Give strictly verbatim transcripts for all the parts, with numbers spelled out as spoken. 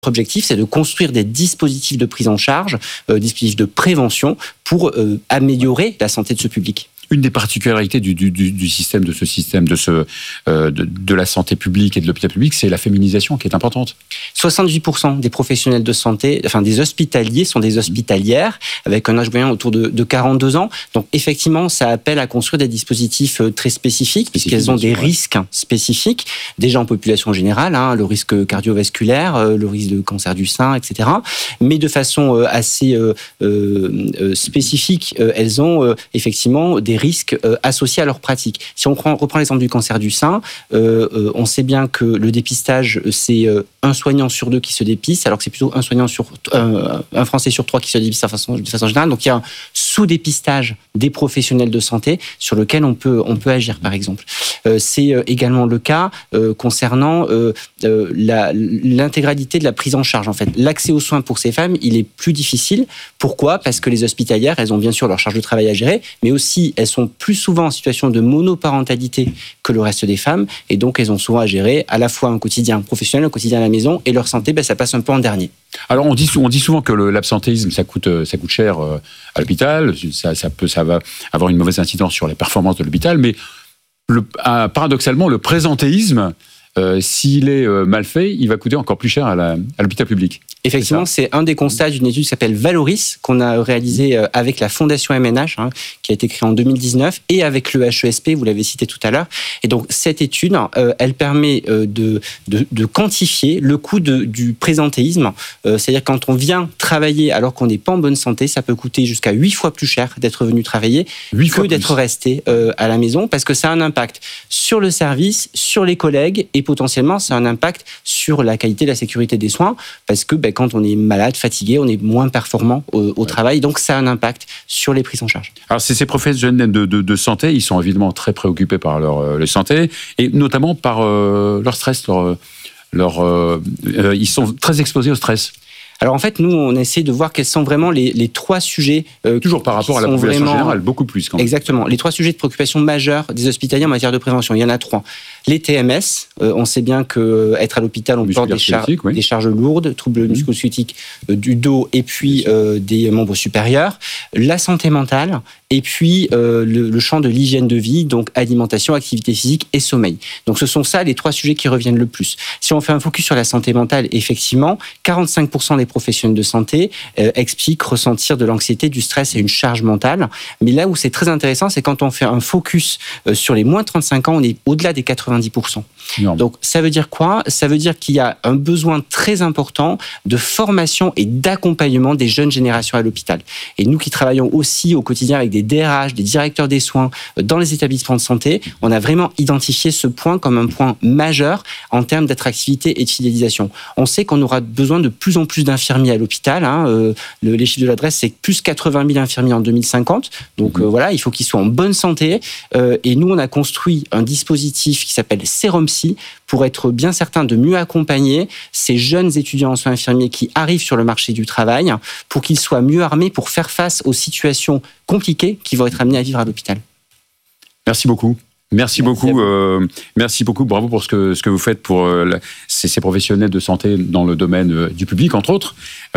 objectif, c'est de construire des dispositifs de prise en charge, euh, dispositifs de prévention pour euh, améliorer la santé de ce public. Une des particularités du, du, du système, de ce système, de, ce, euh, de, de la santé publique et de l'hôpital public, c'est la féminisation qui est importante. soixante-dix pour cent des professionnels de santé, enfin des hospitaliers, sont des hospitalières, avec un âge moyen autour de, de quarante-deux ans. Donc effectivement, ça appelle à construire des dispositifs très spécifiques, puisqu'elles ont des ouais. risques spécifiques, déjà en population générale, hein, le risque cardiovasculaire, le risque de cancer du sein, et cetera. Mais de façon assez euh, euh, spécifique, euh, elles ont euh, effectivement des risques euh, associés à leur pratique. Si on reprend, reprend l'exemple du cancer du sein, euh, euh, on sait bien que le dépistage, c'est euh, un soignant sur deux qui se dépiste, alors que c'est plutôt un soignant sur euh, un Français sur trois qui se dépiste de façon, de façon générale. Donc il y a un sous-dépistage des professionnels de santé sur lequel on peut on peut agir, par exemple. Euh, c'est euh, également le cas euh, concernant euh, euh, la, l'intégralité de la prise en charge. En fait, l'accès aux soins pour ces femmes, il est plus difficile. Pourquoi ? Parce que les hospitalières, elles ont bien sûr leur charge de travail à gérer, mais aussi elles sont plus souvent en situation de monoparentalité que le reste des femmes, et donc elles ont souvent à gérer à la fois un quotidien professionnel, un quotidien à la maison, et leur santé, ben, ça passe un peu en dernier. Alors on dit, on dit souvent que le, l'absentéisme, ça coûte, ça coûte cher à l'hôpital, ça, ça, peut, ça va avoir une mauvaise incidence sur les performances de l'hôpital, mais le, paradoxalement, le présentéisme, euh, s'il est mal fait, il va coûter encore plus cher à, la, à l'hôpital public. Effectivement, c'est, c'est un des constats d'une étude qui s'appelle Valoris, qu'on a réalisée avec la Fondation M N H, hein, qui a été créée en deux mille dix-neuf, et avec le H E S P, vous l'avez cité tout à l'heure. Et donc, cette étude, euh, elle permet euh, de, de, de quantifier le coût de, du présentéisme. Euh, c'est-à-dire, quand on vient travailler alors qu'on n'est pas en bonne santé, ça peut coûter jusqu'à huit fois plus cher d'être venu travailler que d'être plus. resté euh, à la maison, parce que ça a un impact sur le service, sur les collègues, et potentiellement, ça a un impact sur la qualité et la sécurité des soins, parce que ben, quand on est malade, fatigué, on est moins performant au, au ouais. travail, donc ça a un impact sur les prises en charge. Alors ces, ces professionnels de, de, de santé, ils sont évidemment très préoccupés par leur euh, santé, et notamment par euh, leur stress, leur, leur, euh, euh, ils sont très exposés au stress. Alors en fait, nous, on essaie de voir quels sont vraiment les, les trois sujets... Euh, Toujours par rapport à la population vraiment... générale, beaucoup plus quand même. Exactement. Les trois sujets de préoccupation majeure des hospitaliers en matière de prévention. Il y en a trois. Les T M S, euh, on sait bien qu'être à l'hôpital, on porte des, char- oui. des charges lourdes, troubles mmh. musculo-squelettiques euh, du dos et puis euh, des membres supérieurs. La santé mentale et puis euh, le, le champ de l'hygiène de vie, donc alimentation, activité physique et sommeil. Donc ce sont ça les trois sujets qui reviennent le plus. Si on fait un focus sur la santé mentale, effectivement, quarante-cinq pour cent des professionnels de santé euh, expliquent ressentir de l'anxiété, du stress et une charge mentale. Mais là où c'est très intéressant, c'est quand on fait un focus euh, sur les moins de trente-cinq ans, on est au-delà des quatre-vingt-dix pour cent. Non. Donc ça veut dire quoi ? Ça veut dire qu'il y a un besoin très important de formation et d'accompagnement des jeunes générations à l'hôpital. Et nous qui travaillons aussi au quotidien avec des D R H, des directeurs des soins dans les établissements de santé, on a vraiment identifié ce point comme un point majeur en termes d'attractivité et de fidélisation. On sait qu'on aura besoin de plus en plus d'infirmiers à l'hôpital. Hein. Euh, le, les chiffres de l'adresse, c'est plus quatre-vingt mille infirmiers en deux mille cinquante. Donc mmh. euh, voilà, il faut qu'ils soient en bonne santé. Euh, et nous, on a construit un dispositif qui s'appelle Sérum Psy pour être bien certain de mieux accompagner ces jeunes étudiants en soins infirmiers qui arrivent sur le marché du travail pour qu'ils soient mieux armés pour faire face aux situations compliquées qui vont être amenés à vivre à l'hôpital. Merci beaucoup. Merci, merci beaucoup. Euh, merci beaucoup. Bravo pour ce que, ce que vous faites pour euh, la, ces, ces professionnels de santé dans le domaine euh, du public, entre autres.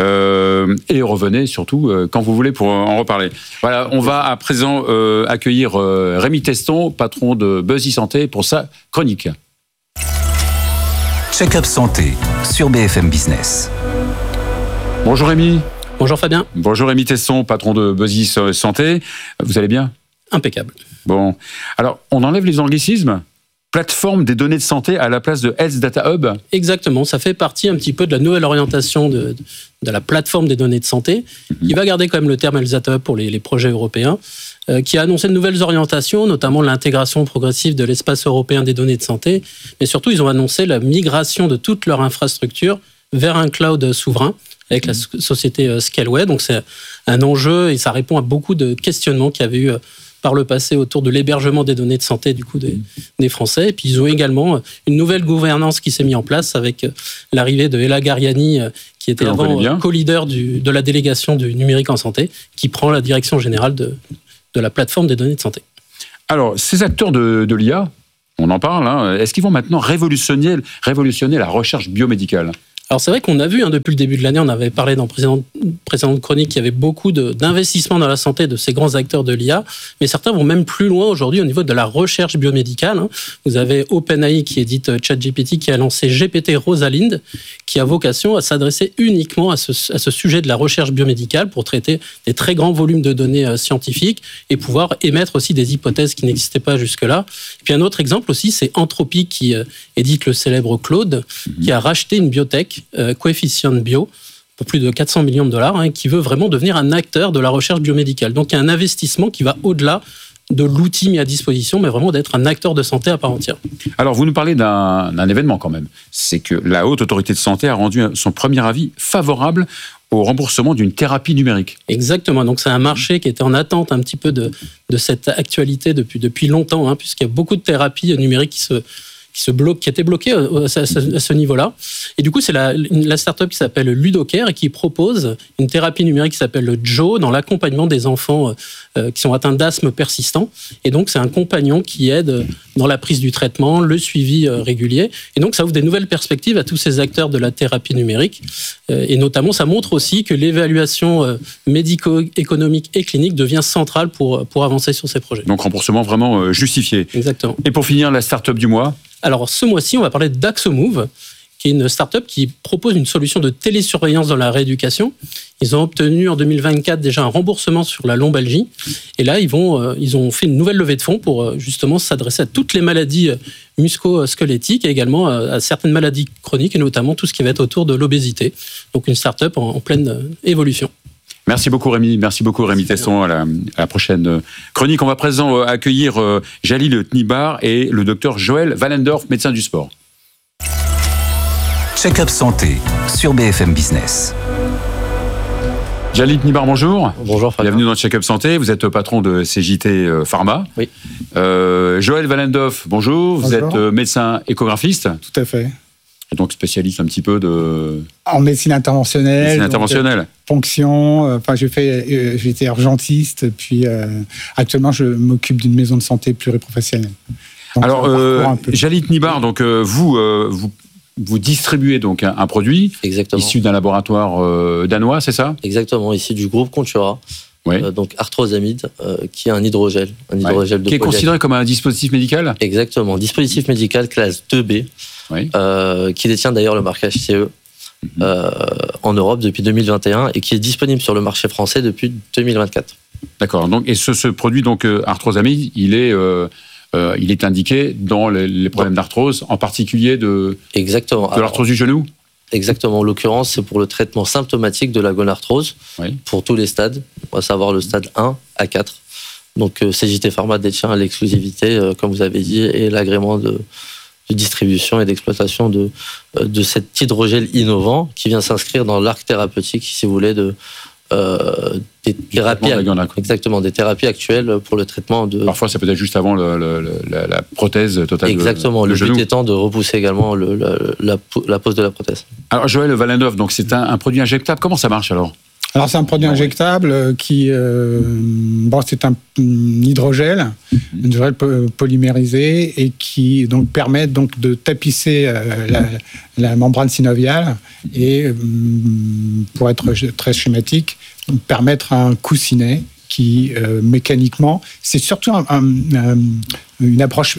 Euh, et revenez surtout euh, quand vous voulez pour en reparler. Voilà, on va à présent euh, accueillir euh, Rémi Teston, patron de Buzz e-Santé, pour sa chronique. Check-up santé sur B F M Business. Bonjour Rémi. Bonjour Fabien. Bonjour Rémi Tesson, patron de Buzz e-Santé. Vous allez bien ? Impeccable. Bon, alors on enlève les anglicismes. Plateforme des données de santé à la place de Health Data Hub. Exactement, ça fait partie un petit peu de la nouvelle orientation de, de la plateforme des données de santé. Mm-hmm. Il va garder quand même le terme Health Data Hub pour les, les projets européens, euh, qui a annoncé de nouvelles orientations, notamment l'intégration progressive de l'espace européen des données de santé, mais surtout ils ont annoncé la migration de toute leur infrastructure vers un cloud souverain avec la société Scaleway. Donc c'est un enjeu et ça répond à beaucoup de questionnements qu'il y avait eu par le passé autour de l'hébergement des données de santé du coup des, des Français. Et puis ils ont également une nouvelle gouvernance qui s'est mise en place avec l'arrivée de Ella Gariani, qui était avant co-leader du, de la délégation du numérique en santé, qui prend la direction générale de, de la plateforme des données de santé. Alors, ces acteurs de, de l'I A, on en parle, hein, est-ce qu'ils vont maintenant révolutionner, révolutionner la recherche biomédicale ? Alors c'est vrai qu'on a vu hein, depuis le début de l'année, on avait parlé dans précédente, précédente chronique qu'il y avait beaucoup de, d'investissements dans la santé de ces grands acteurs de l'I A, mais certains vont même plus loin aujourd'hui au niveau de la recherche biomédicale. Hein. Vous avez OpenAI qui édite ChatGPT, qui a lancé G P T Rosalind, qui a vocation à s'adresser uniquement à ce, à ce sujet de la recherche biomédicale pour traiter des très grands volumes de données euh, scientifiques et pouvoir émettre aussi des hypothèses qui n'existaient pas jusque-là. Et puis un autre exemple aussi, c'est Anthropic qui euh, édite le célèbre Claude, mmh. qui a racheté une biotech Euh, Coefficient Bio, pour plus de quatre cents millions de dollars, hein, qui veut vraiment devenir un acteur de la recherche biomédicale. Donc il y a un investissement qui va au-delà de l'outil mis à disposition, mais vraiment d'être un acteur de santé à part entière. Alors vous nous parlez d'un, d'un événement quand même, c'est que la Haute Autorité de Santé a rendu son premier avis favorable au remboursement d'une thérapie numérique. Exactement, donc c'est un marché qui était en attente un petit peu de, de cette actualité depuis, depuis longtemps, hein, puisqu'il y a beaucoup de thérapies numériques qui se... qui se bloque, qui était bloqué à ce niveau-là. Et du coup, c'est la, la start-up qui s'appelle Ludocare et qui propose une thérapie numérique qui s'appelle le Joe dans l'accompagnement des enfants euh, qui sont atteints d'asthme persistant. Et donc, c'est un compagnon qui aide dans la prise du traitement, le suivi euh, régulier. Et donc, ça ouvre des nouvelles perspectives à tous ces acteurs de la thérapie numérique. Euh, et notamment, ça montre aussi que l'évaluation euh, médico-économique et clinique devient centrale pour, pour avancer sur ces projets. Donc, remboursement vraiment euh, justifié. Exactement. Et pour finir, la start-up du mois ? Alors, ce mois-ci, on va parler d'Axomove, qui est une start-up qui propose une solution de télésurveillance dans la rééducation. Ils ont obtenu en deux mille vingt-quatre déjà un remboursement sur la lombalgie. Et là, ils, vont, euh, ils ont fait une nouvelle levée de fonds pour euh, justement s'adresser à toutes les maladies euh, musco-squelettiques et également euh, à certaines maladies chroniques, et notamment tout ce qui va être autour de l'obésité. Donc, une start-up en, en pleine euh, évolution. Merci beaucoup Rémi, merci beaucoup Rémi Tesson. À la, à la prochaine chronique, on va présent accueillir Jalil Tnibar et le docteur Joël Wallendorf, médecin du sport. Check-up santé sur B F M Business. Jalil Tnibar, bonjour. Bonjour Fabien. Bienvenue dans Check-up Santé, vous êtes patron de C J T Pharma. Oui. Euh, Joël Wallendorf, bonjour. Vous bonjour. êtes médecin échographiste. Tout à fait. Donc spécialiste un petit peu de... En médecine interventionnelle. Médecine interventionnelle. Donc, euh, ponction. Euh, enfin, j'ai fait, euh, j'ai été urgentiste. Puis euh, actuellement, je m'occupe d'une maison de santé pluriprofessionnelle. Donc, alors, euh, Jalil Tnibar, donc euh, vous, euh, vous, vous distribuez donc un, un produit Exactement. issu d'un laboratoire euh, danois, c'est ça ? Exactement, ici du groupe Contura. Oui. Euh, donc arthrosamide, euh, qui est un hydrogel, un hydrogel ouais. de qui est considéré comme un dispositif médical. Exactement, dispositif médical classe deux B, oui. euh, qui détient d'ailleurs le marquage C E mm-hmm. euh, en Europe depuis deux mille vingt et un et qui est disponible sur le marché français depuis deux mille vingt-quatre. D'accord. Donc et ce, ce produit donc euh, arthrosamide, il est euh, euh, il est indiqué dans les, les problèmes bon. d'arthrose, en particulier de exactement de l'arthrose du genou. Exactement. En l'occurrence, c'est pour le traitement symptomatique de la gonarthrose, oui. pour tous les stades, à savoir le stade un à quatre. Donc, euh, C J T Pharma détient l'exclusivité, euh, comme vous avez dit, et l'agrément de, de distribution et d'exploitation de, euh, de cet hydrogel innovant qui vient s'inscrire dans l'arc thérapeutique, si vous voulez, de, euh, des thérapies, exactement, des thérapies actuelles pour le traitement de... Parfois, ça peut être juste avant le, le, la, la prothèse totale. Exactement, de, le, le but genou. étant de repousser également le, la, la, la pose de la prothèse. Alors, Joël Wallendorf, donc c'est un, un produit injectable. Comment ça marche alors ? Alors, c'est un produit injectable qui... Euh, bon, c'est un, un hydrogel, un hydrogel polymérisé et qui donc, permet donc, de tapisser euh, la, la membrane synoviale et, euh, pour être très schématique, permettre un coussinet qui, euh, mécaniquement, c'est surtout un, un, un, une approche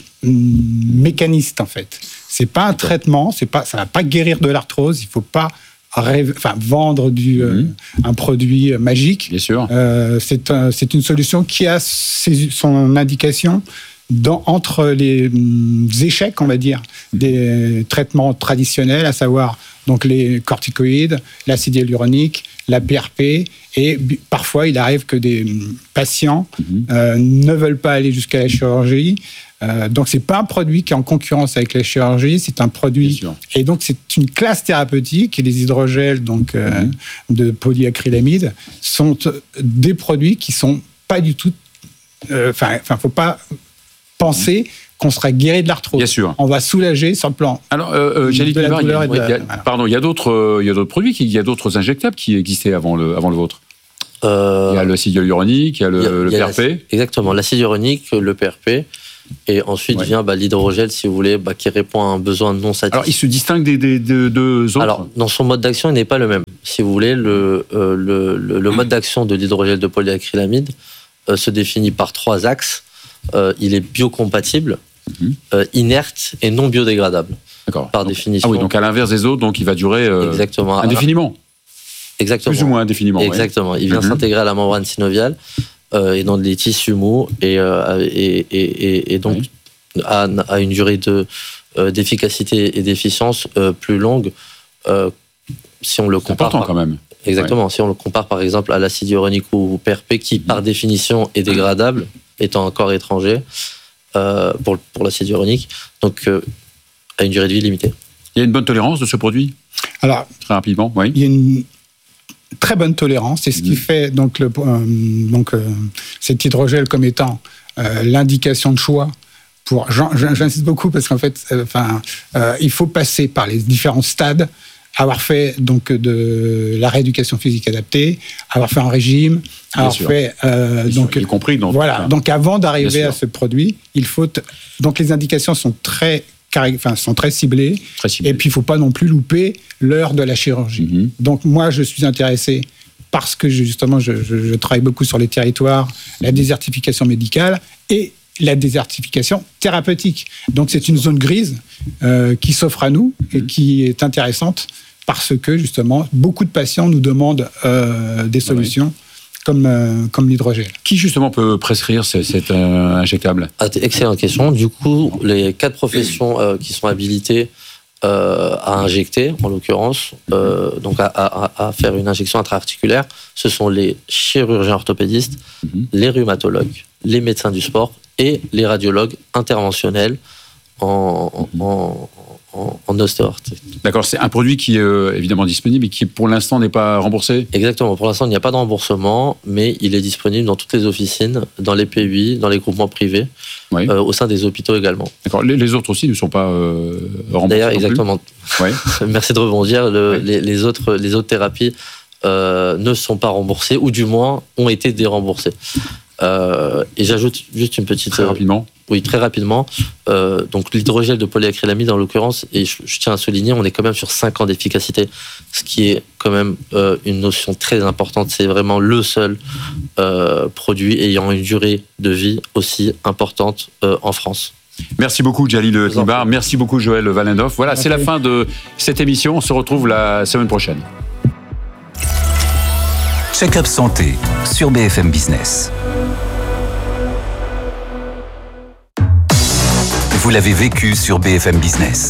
mécaniste, en fait. C'est pas un traitement, c'est pas, ça va pas guérir de l'arthrose, il faut pas rêver, enfin, vendre du, euh, mmh. un produit magique. Bien sûr. Euh, c'est, un, c'est une solution qui a ses, son indication dans, entre les échecs, on va dire, des traitements traditionnels, à savoir donc les corticoïdes, l'acide hyaluronique, la P R P, et parfois il arrive que des patients mmh. euh, ne veulent pas aller jusqu'à la chirurgie. Euh, donc c'est pas un produit qui est en concurrence avec la chirurgie, c'est un produit et donc c'est une classe thérapeutique et les hydrogels donc euh, mmh. de polyacrylamide sont des produits qui sont pas du tout. Enfin, euh, enfin, faut pas penser mmh. qu'on sera guéri de l'arthrose. Bien sûr. On va soulager sur le plan. Alors, euh, Jalil Tnibar, il y a, il y a, voilà. pardon, il y a d'autres, euh, il y a d'autres produits, il y a d'autres injectables qui existaient avant le, avant le vôtre. Euh, il y a l'acide hyaluronique, il y a le, il y a, le il y a P R P. Exactement, l'acide hyaluronique, le P R P. Et ensuite oui. vient bah, l'hydrogel, si vous voulez, bah, qui répond à un besoin non satisfait. Alors, il se distingue des, des, des deux autres ? Alors, dans son mode d'action, il n'est pas le même. Si vous voulez, le, euh, le, le, le mode d'action de l'hydrogel de polyacrylamide euh, se définit par trois axes. Euh, il est biocompatible, mm-hmm. euh, inerte et non biodégradable. D'accord. Par donc, définition. Ah oui, donc à l'inverse des autres, donc il va durer euh, Exactement. indéfiniment. Exactement. Plus ou moins indéfiniment. Exactement. Ouais. Il vient mm-hmm. s'intégrer à la membrane synoviale euh, et dans les tissus mous et, euh, et, et, et, et donc oui. à, à une durée de, euh, d'efficacité et d'efficience euh, plus longue euh, si on le C'est compare. important par... quand même. Exactement. Ouais. Si on le compare par exemple à l'acide hyaluronique ou P R P qui par définition est dégradable étant un corps étranger euh, pour, pour l'acide hyaluronique, donc euh, à une durée de vie limitée. Il y a une bonne tolérance de ce produit ? Alors, très rapidement, oui. Il y a une très bonne tolérance, c'est ce qui mmh. fait donc, le, euh, donc euh, cet hydrogel comme étant euh, l'indication de choix. Pour, j'insiste beaucoup parce qu'en fait, euh, enfin, euh, il faut passer par les différents stades, avoir fait donc de la rééducation physique adaptée, avoir fait un régime, Bien avoir sûr. fait euh, donc y compris dans voilà. Enfin, donc avant d'arriver à ce produit, il faut t- donc les indications sont très Enfin, sont très ciblés. Très ciblés. Et puis, il ne faut pas non plus louper l'heure de la chirurgie. Mm-hmm. Donc, moi, je suis intéressé parce que, justement, je, je, je travaille beaucoup sur les territoires, la désertification médicale et la désertification thérapeutique. Donc, c'est une zone grise euh, qui s'offre à nous mm-hmm. et qui est intéressante parce que, justement, beaucoup de patients nous demandent euh, des solutions. Oui. Comme, euh, comme l'hydrogel. Qui justement peut prescrire cet euh, injectable ? ah, Excellente question. Du coup, les quatre professions euh, qui sont habilitées euh, à injecter, en l'occurrence, euh, donc à, à, à faire une injection intra-articulaire, ce sont les chirurgiens orthopédistes, mm-hmm. les rhumatologues, les médecins du sport et les radiologues interventionnels en, en, en, en ostéoarthrite. D'accord, c'est un produit qui est euh, évidemment disponible et qui pour l'instant n'est pas remboursé ? Exactement, pour l'instant il n'y a pas de remboursement, mais il est disponible dans toutes les officines, dans les P U I, dans les groupements privés, oui. euh, au sein des hôpitaux également. D'accord, les, les autres aussi ne sont pas euh, remboursés. D'ailleurs, exactement. Oui. Merci de rebondir, le, oui. les, les, autres, les autres thérapies euh, ne sont pas remboursées, ou du moins ont été déremboursées. Euh, et j'ajoute juste une petite... Très rapidement. Oui, très rapidement. Euh, donc l'hydrogel de polyacrylamide, en l'occurrence, et je, je tiens à souligner, on est quand même sur cinq ans d'efficacité, ce qui est quand même euh, une notion très importante. C'est vraiment le seul euh, produit ayant une durée de vie aussi importante euh, en France. Merci beaucoup, Djalil Tnibar. Merci beaucoup, Joël Walendorf. Voilà, okay. C'est la fin de cette émission. On se retrouve la semaine prochaine. Check-up santé sur B F M Business. Vous l'avez vécu sur B F M Business.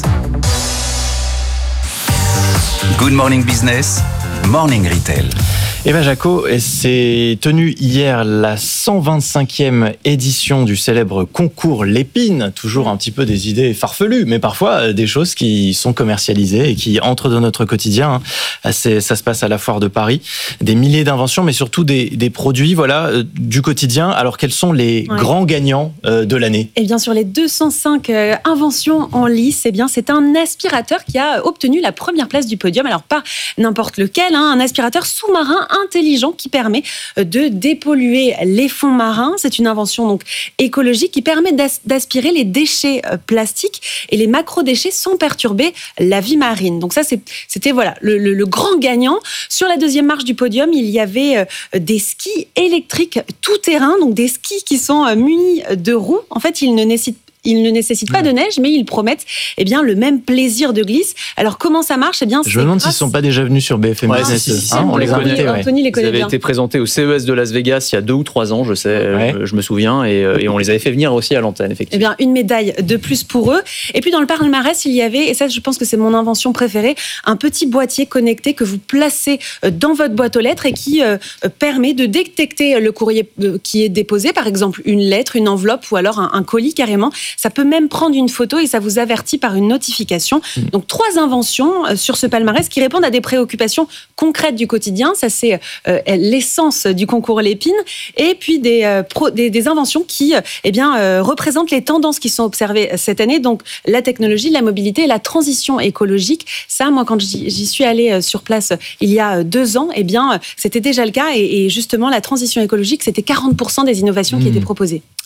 Good Morning Business, Morning Retail. Eva Jaco, s'est tenue hier la cent vingt-cinquième édition du célèbre concours Lépine. Toujours un petit peu des idées farfelues, mais parfois des choses qui sont commercialisées et qui entrent dans notre quotidien. C'est, ça se passe à la Foire de Paris. Des milliers d'inventions, mais surtout des, des produits voilà, du quotidien. Alors, quels sont les ouais. grands gagnants de l'année ? Eh bien, sur les deux cent cinq inventions en lice, eh bien, c'est un aspirateur qui a obtenu la première place du podium. Alors, pas n'importe lequel, hein, un aspirateur sous-marin intelligent qui permet de dépolluer les fonds marins. C'est une invention donc écologique qui permet d'as- d'aspirer les déchets plastiques et les macro-déchets sans perturber la vie marine. Donc ça, c'est, c'était voilà le, le, le grand gagnant. Sur la deuxième marche du podium, il y avait des skis électriques tout-terrain, donc des skis qui sont munis de roues. En fait, ils ne nécessitent Ils ne nécessitent pas de neige, mais ils promettent eh bien, le même plaisir de glisse. Alors, comment ça marche eh bien, Je me demande grâce... s'ils ne sont pas déjà venus sur B F M ouais, Business. Si, si, si, hein, on les connaît, connaît. Anthony les connaît bien. Ils avaient été présentés au C E S de Las Vegas il y a deux ou trois ans, je sais, ouais. je, je me souviens, et, et on les avait fait venir aussi à l'antenne, effectivement. Eh bien, une médaille de plus pour eux. Et puis, dans le palmarès, il y avait, et ça, je pense que c'est mon invention préférée, un petit boîtier connecté que vous placez dans votre boîte aux lettres et qui euh, permet de détecter le courrier qui est déposé, par exemple, une lettre, une enveloppe ou alors un, un colis carrément. Ça peut même prendre une photo et ça vous avertit par une notification. Donc, trois inventions sur ce palmarès qui répondent à des préoccupations concrètes du quotidien. Ça, c'est euh, l'essence du concours Lépine. Et puis, des, euh, pro, des, des inventions qui eh bien, euh, représentent les tendances qui sont observées cette année. Donc, la technologie, la mobilité et la transition écologique. Ça, moi, quand j'y, j'y suis allée sur place il y a deux ans, eh bien, c'était déjà le cas. Et, et justement, la transition écologique, c'était quarante pour cent des innovations mmh. qui étaient proposées.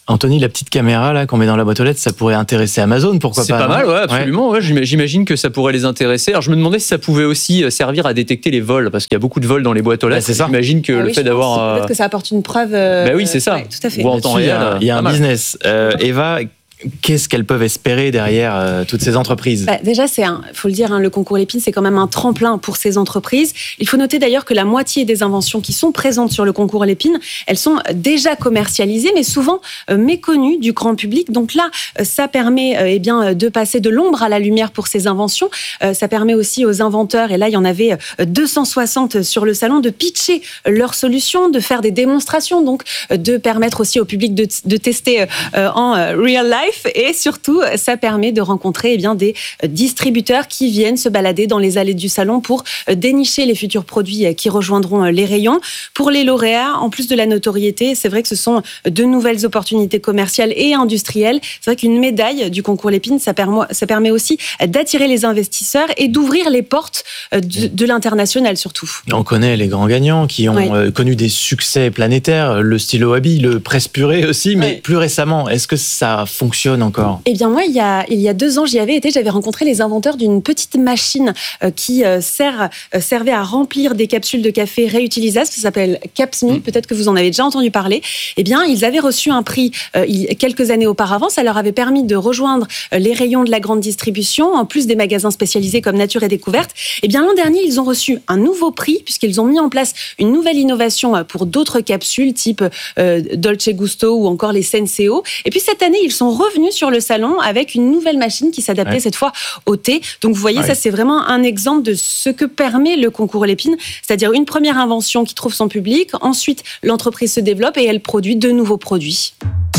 Anthony, la petite caméra là qu'on met dans la boîte aux lettres, ça pourrait intéresser Amazon, pourquoi c'est pas? C'est pas mal, ouais, absolument. Ouais. Ouais, j'imagine que ça pourrait les intéresser. Alors je me demandais si ça pouvait aussi servir à détecter les vols, parce qu'il y a beaucoup de vols dans les boîtes aux lettres. Bah, c'est ça. J'imagine que ah, le oui, fait d'avoir. Peut-être que ça apporte une preuve. Euh... Bah oui, c'est ça. Ouais, tout à fait. Voir en temps réel. Il y a un business. Euh, Eva, qu'est-ce qu'elles peuvent espérer derrière euh, toutes ces entreprises? bah, Déjà, c'est un, faut le dire, hein, le concours Lépine, c'est quand même un tremplin pour ces entreprises. Il faut noter d'ailleurs que la moitié des inventions qui sont présentes sur le concours Lépine, elles sont déjà commercialisées, mais souvent euh, méconnues du grand public. Donc là, euh, ça permet euh, eh bien, de passer de l'ombre à la lumière pour ces inventions. Euh, ça permet aussi aux inventeurs, et là, il y en avait euh, deux cent soixante sur le salon, de pitcher leurs solutions, de faire des démonstrations, donc euh, de permettre aussi au public de, de tester euh, en euh, real life. Et surtout, ça permet de rencontrer eh bien, des distributeurs qui viennent se balader dans les allées du salon pour dénicher les futurs produits qui rejoindront les rayons. Pour les lauréats, en plus de la notoriété, c'est vrai que ce sont de nouvelles opportunités commerciales et industrielles. C'est vrai qu'une médaille du concours Lépine, ça permet, ça permet aussi d'attirer les investisseurs et d'ouvrir les portes de, de l'international surtout. On connaît les grands gagnants qui ont oui. connu des succès planétaires, le stylo à billes, le presse-purée aussi, mais oui. plus récemment, est-ce que ça fonctionne encore? Eh bien moi, il y a, il y a deux ans, j'y avais été, j'avais rencontré les inventeurs d'une petite machine euh, qui euh, sert, euh, servait à remplir des capsules de café réutilisables, ça s'appelle Capsme, mmh. peut-être que vous en avez déjà entendu parler. Eh bien, ils avaient reçu un prix euh, il, quelques années auparavant, ça leur avait permis de rejoindre euh, les rayons de la grande distribution, en plus des magasins spécialisés comme Nature et Découverte. Eh bien, l'an dernier, ils ont reçu un nouveau prix, puisqu'ils ont mis en place une nouvelle innovation pour d'autres capsules, type euh, Dolce Gusto ou encore les Senseo. Et puis cette année, ils sont revenus sur le salon avec une nouvelle machine qui s'adaptait ouais. cette fois au thé. Donc vous voyez, ouais. ça c'est vraiment un exemple de ce que permet le concours Lépine, c'est-à-dire une première invention qui trouve son public, ensuite l'entreprise se développe et elle produit de nouveaux produits.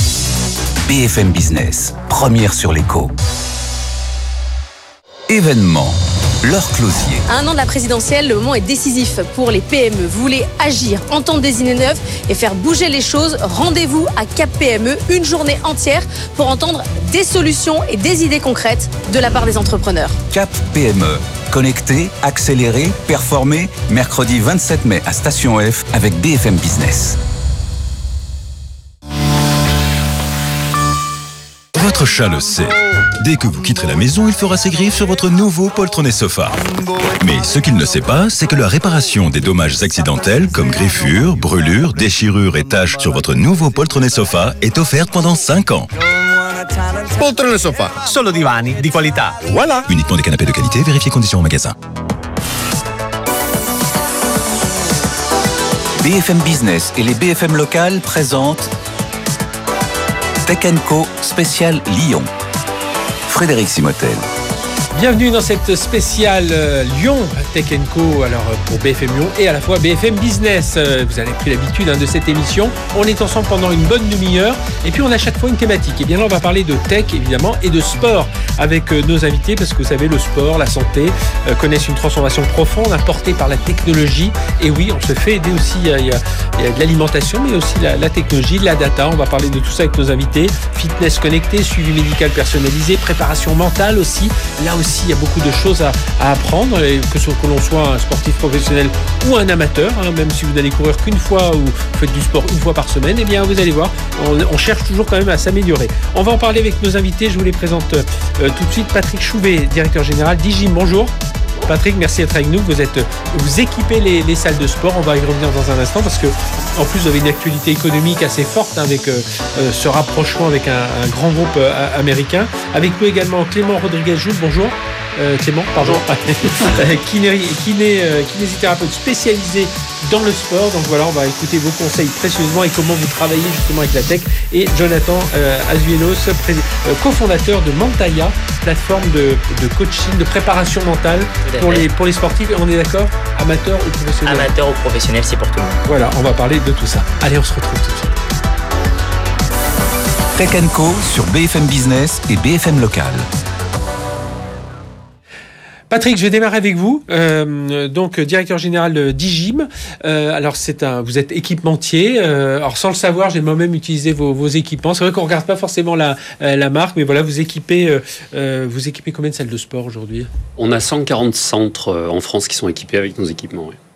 B F M Business, première sur l'écho. Événement. Laure Closier. À un an de la présidentielle, le moment est décisif pour les P M E. Vous voulez agir, entendre des idées neuves et faire bouger les choses? Rendez-vous à Cap P M E, une journée entière pour entendre des solutions et des idées concrètes de la part des entrepreneurs. Cap P M E. Connecter, accélérer, performer. Mercredi vingt-sept mai à Station F avec B F M Business. Votre chat le sait. Dès que vous quitterez la maison, il fera ses griffes sur votre nouveau poltronné sofa. Mais ce qu'il ne sait pas, c'est que la réparation des dommages accidentels comme griffures, brûlures, déchirures et taches sur votre nouveau poltronné sofa est offerte pendant cinq ans. Poltrone sofa, solo divani di qualità. Voilà. Uniquement des canapés de qualité, vérifiez conditions au magasin. B F M Business et les B F M locales présentent Tech and Co spécial Lyon. Frédéric Simotel. Bienvenue dans cette spéciale euh, Lyon Tech and Co, alors pour B F M Lyon et à la fois B F M Business. Euh, vous avez pris l'habitude hein, de cette émission. On est ensemble pendant une bonne demi-heure et puis on a chaque fois une thématique. Et bien là, on va parler de tech évidemment et de sport avec euh, nos invités parce que vous savez, le sport, la santé euh, connaissent une transformation profonde apportée par la technologie. Et oui, on se fait aider aussi. Il y a, il y a, il y a de l'alimentation, mais aussi la, la technologie, de la data. On va parler de tout ça avec nos invités. Fitness connecté, suivi médical personnalisé, préparation mentale aussi. Là aussi, il y a beaucoup de choses à, à apprendre, que, ce, que l'on soit un sportif professionnel ou un amateur, hein, même si vous n'allez courir qu'une fois ou vous faites du sport une fois par semaine, eh bien vous allez voir, on, on cherche toujours quand même à s'améliorer. On va en parler avec nos invités, je vous les présente euh, tout de suite. Patrick Chouvet, directeur général d'Igym, bonjour. Patrick, merci d'être avec nous. Vous êtes, vous équipez les, les salles de sport. On va y revenir dans un instant parce que, en plus, vous avez une actualité économique assez forte hein, avec euh, ce rapprochement avec un, un grand groupe euh, américain. Avec nous également Clément Rodriguez-Joule. Bonjour. Euh, Clément, pardon. kiné, kiné, euh, kinésithérapeute spécialisé dans le sport. Donc voilà, on va écouter vos conseils précieusement et comment vous travaillez justement avec la tech. Et Jonathan euh, Azuelos, pré- euh, cofondateur de Mentaya, plateforme de, de coaching, de préparation mentale pour les, pour les sportifs. Et on est d'accord, amateurs ou professionnels? Amateurs ou professionnels, c'est pour tout le monde. Voilà, on va parler de tout ça. Allez, on se retrouve tout de suite. Tech and Co sur B F M Business et B F M Local. Patrick, je vais démarrer avec vous. Euh, donc, directeur général d'Igym. Euh, alors, c'est un, vous êtes équipementier. Euh, alors, sans le savoir, j'ai moi-même utilisé vos, vos équipements. C'est vrai qu'on ne regarde pas forcément la, la marque, mais voilà, vous équipez, euh, vous équipez combien de salles de sport aujourd'hui? On a cent quarante centres en France qui sont équipés avec nos équipements. Oui.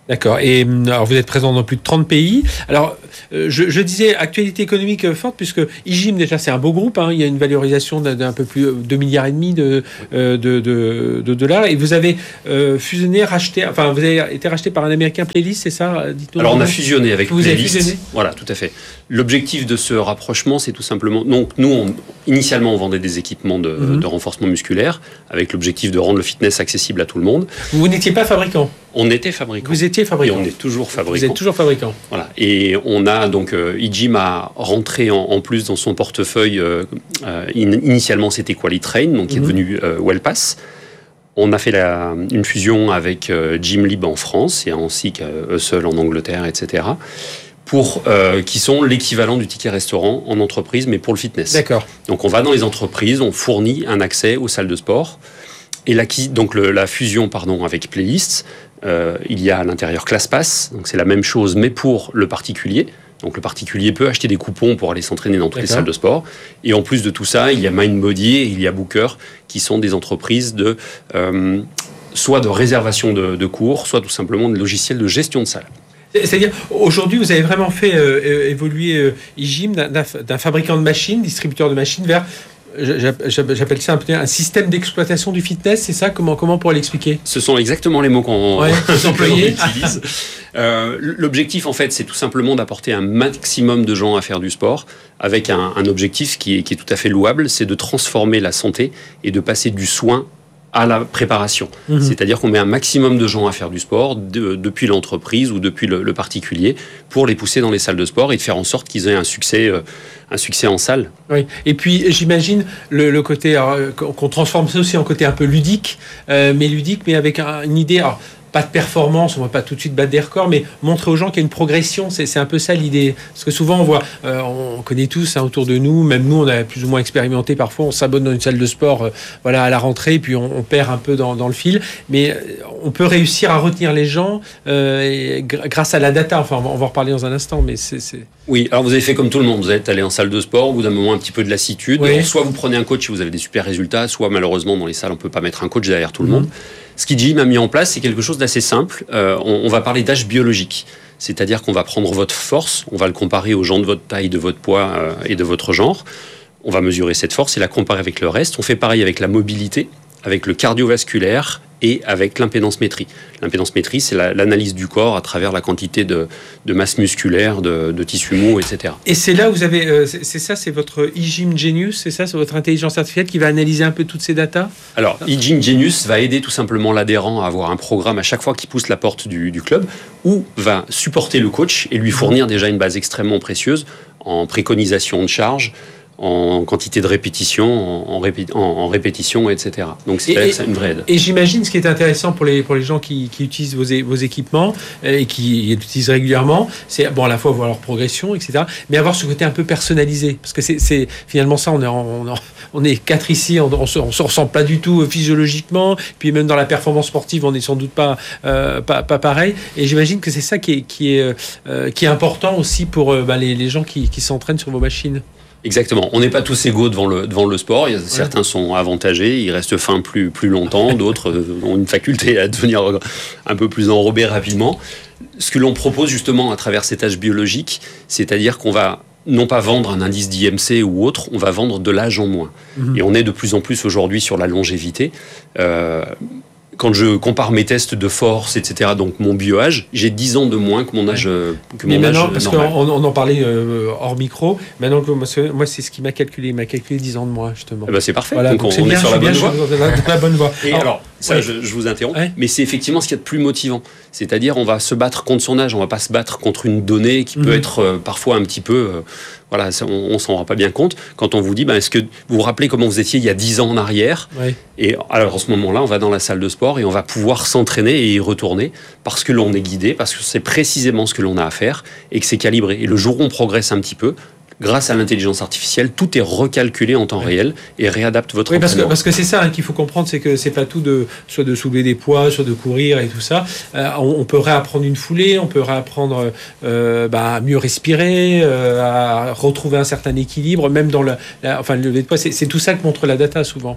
D'accord. Et alors vous êtes présent dans plus de trente pays. Alors, je, je disais actualité économique forte, puisque IGIM, déjà, c'est un beau groupe. Hein. Il y a une valorisation d'un, d'un peu plus de deux milliards et demi de, de, de, de dollars. Et vous avez euh, fusionné, racheté, enfin, vous avez été racheté par un Américain, Playlist, c'est ça? Dites-nous. Alors, on a fusionné avec vous Playlist. Avez fusionné voilà, tout à fait. L'objectif de ce rapprochement, c'est tout simplement... Donc, nous, on, initialement, on vendait des équipements de, mm-hmm. de renforcement musculaire, avec l'objectif de rendre le fitness accessible à tout le monde. Vous n'étiez pas fabricant? On était fabricant. Vous étiez fabricant. Et on est toujours fabricant. Vous êtes toujours fabricant. Voilà. Et on a donc euh, IGIM a rentré en, en plus dans son portefeuille. Euh, euh, initialement, c'était Qualitrain, donc qui mm-hmm. est devenu euh, Wellpass. On a fait la, une fusion avec euh, Gymlib en France et ainsi qu'Hustle en Angleterre, et cetera. Pour euh, qui sont l'équivalent du ticket restaurant en entreprise, mais pour le fitness. D'accord. Donc on va dans les entreprises, on fournit un accès aux salles de sport. Et la, donc le, la fusion pardon, avec Playlist, euh, il y a à l'intérieur ClassPass, donc c'est la même chose, mais pour le particulier. Donc le particulier peut acheter des coupons pour aller s'entraîner dans toutes D'accord. les salles de sport. Et en plus de tout ça, il y a MindBody et il y a Booker, qui sont des entreprises de euh, soit de réservation de, de cours, soit tout simplement de logiciels de gestion de salle. C'est-à-dire, aujourd'hui, vous avez vraiment fait euh, évoluer euh, IGIM d'un, d'un fabricant de machines, distributeur de machines, vers... J'appelle ça un, peu un système d'exploitation du fitness, c'est ça? Comment, comment on pourrait l'expliquer? Ce sont exactement les mots qu'on, ouais, qu'on utilise. euh, l'objectif, en fait, c'est tout simplement d'apporter un maximum de gens à faire du sport, avec un, un objectif qui est, qui est tout à fait louable, c'est de transformer la santé et de passer du soin à la préparation. Mmh. C'est-à-dire qu'on met un maximum de gens à faire du sport, de, depuis l'entreprise ou depuis le, le particulier, pour les pousser dans les salles de sport et de faire en sorte qu'ils aient un succès, euh, un succès en salle. Oui. Et puis, j'imagine le, le côté, alors, qu'on transforme ça aussi en côté un peu ludique, euh, mais ludique, mais avec un, une idée... Alors, pas de performance, on ne va pas tout de suite battre des records, mais montrer aux gens qu'il y a une progression, c'est, c'est un peu ça l'idée. Parce que souvent, on voit, euh, on connaît tous hein, autour de nous, même nous, on a plus ou moins expérimenté parfois, on s'abonne dans une salle de sport euh, voilà, à la rentrée, puis on, on perd un peu dans, dans le fil, mais on peut réussir à retenir les gens euh, et, grâce à la data, enfin, on va, on va en reparler dans un instant, mais c'est, c'est... Oui, alors vous avez fait comme tout le monde, vous êtes allé en salle de sport, au bout d'un moment un petit peu de lassitude, oui. Alors, soit vous prenez un coach et vous avez des super résultats, soit malheureusement dans les salles, on ne peut pas mettre un coach derrière tout le mmh. monde. Ce qu'IGIM a mis en place, c'est quelque chose d'assez simple. Euh, on, on va parler d'âge biologique. C'est-à-dire qu'on va prendre votre force, on va le comparer aux gens de votre taille, de votre poids euh, et de votre genre. On va mesurer cette force et la comparer avec le reste. On fait pareil avec la mobilité, avec le cardiovasculaire et avec l'impédance-métrie. L'impédance-métrie, c'est la, l'analyse du corps à travers la quantité de, de masse musculaire, de, de tissu mou, et cetera. Et c'est là où vous avez... Euh, c'est, c'est ça, c'est votre IGIM Genius, c'est ça, c'est votre intelligence artificielle qui va analyser un peu toutes ces datas? Alors, IGIM Genius va aider tout simplement l'adhérent à avoir un programme à chaque fois qu'il pousse la porte du, du club, ou va supporter le coach et lui fournir déjà une base extrêmement précieuse en préconisation de charge, en quantité de répétition, en, répé- en, en répétition, et cetera. Donc c'est, et, c'est une vraie aide. Et j'imagine ce qui est intéressant pour les, pour les gens qui, qui utilisent vos, vos équipements et qui les utilisent régulièrement, c'est bon, à la fois voir leur progression, et cetera, mais avoir ce côté un peu personnalisé. Parce que c'est, c'est finalement ça, on est, on, on est quatre ici, on ne se, se ressemble pas du tout physiologiquement, puis même dans la performance sportive, on n'est sans doute pas, euh, pas, pas pareil. Et j'imagine que c'est ça qui est, qui est, euh, qui est important aussi pour euh, bah, les, les gens qui, qui s'entraînent sur vos machines. Exactement. On n'est pas tous égaux devant le, devant le sport. Il y a, ouais. Certains sont avantagés, ils restent fins plus, plus longtemps. D'autres ont une faculté à devenir un peu plus enrobés rapidement. Ce que l'on propose justement à travers cet âge biologique, c'est-à-dire qu'on va non pas vendre un indice d'I M C ou autre, on va vendre de l'âge en moins. Mmh. Et on est de plus en plus aujourd'hui sur la longévité. Euh, Quand je compare mes tests de force, et cetera, donc mon bio-âge, j'ai dix ans de moins que mon âge, que Mais mon maintenant, âge parce normal. qu'on on en parlait euh, hors micro, maintenant, moi, c'est ce qui m'a calculé. Il m'a calculé dix ans de moins, justement. Eh ben, c'est parfait. Voilà, donc, donc on, c'est on bien, est sur la bonne voie. La bonne voie. Et alors, alors ça, ouais. je, je vous interromps, ouais. mais c'est effectivement ce qu'il y a de plus motivant. C'est-à-dire, on va se battre contre son âge, on va pas se battre contre une donnée qui mmh. peut être euh, parfois un petit peu... Euh, Voilà, on, on s'en rend pas bien compte quand on vous dit, ben, est-ce que vous vous rappelez comment vous étiez il y a dix ans en arrière? Oui. Et alors, en ce moment-là, on va dans la salle de sport et on va pouvoir s'entraîner et y retourner parce que l'on est guidé, parce que c'est précisément ce que l'on a à faire et que c'est calibré. Et le jour où on progresse un petit peu, grâce à l'intelligence artificielle, tout est recalculé en temps oui. réel et réadapte votre oui, parce entraînement. que, parce que c'est ça hein, qu'il faut comprendre, c'est que c'est pas tout de soit de soulever des poids, soit de courir et tout ça. Euh, on, on peut réapprendre une foulée, on peut réapprendre euh, bah, à mieux respirer, euh, à retrouver un certain équilibre, même dans le, la, enfin, le lever de poids. C'est, c'est tout ça que montre la data souvent.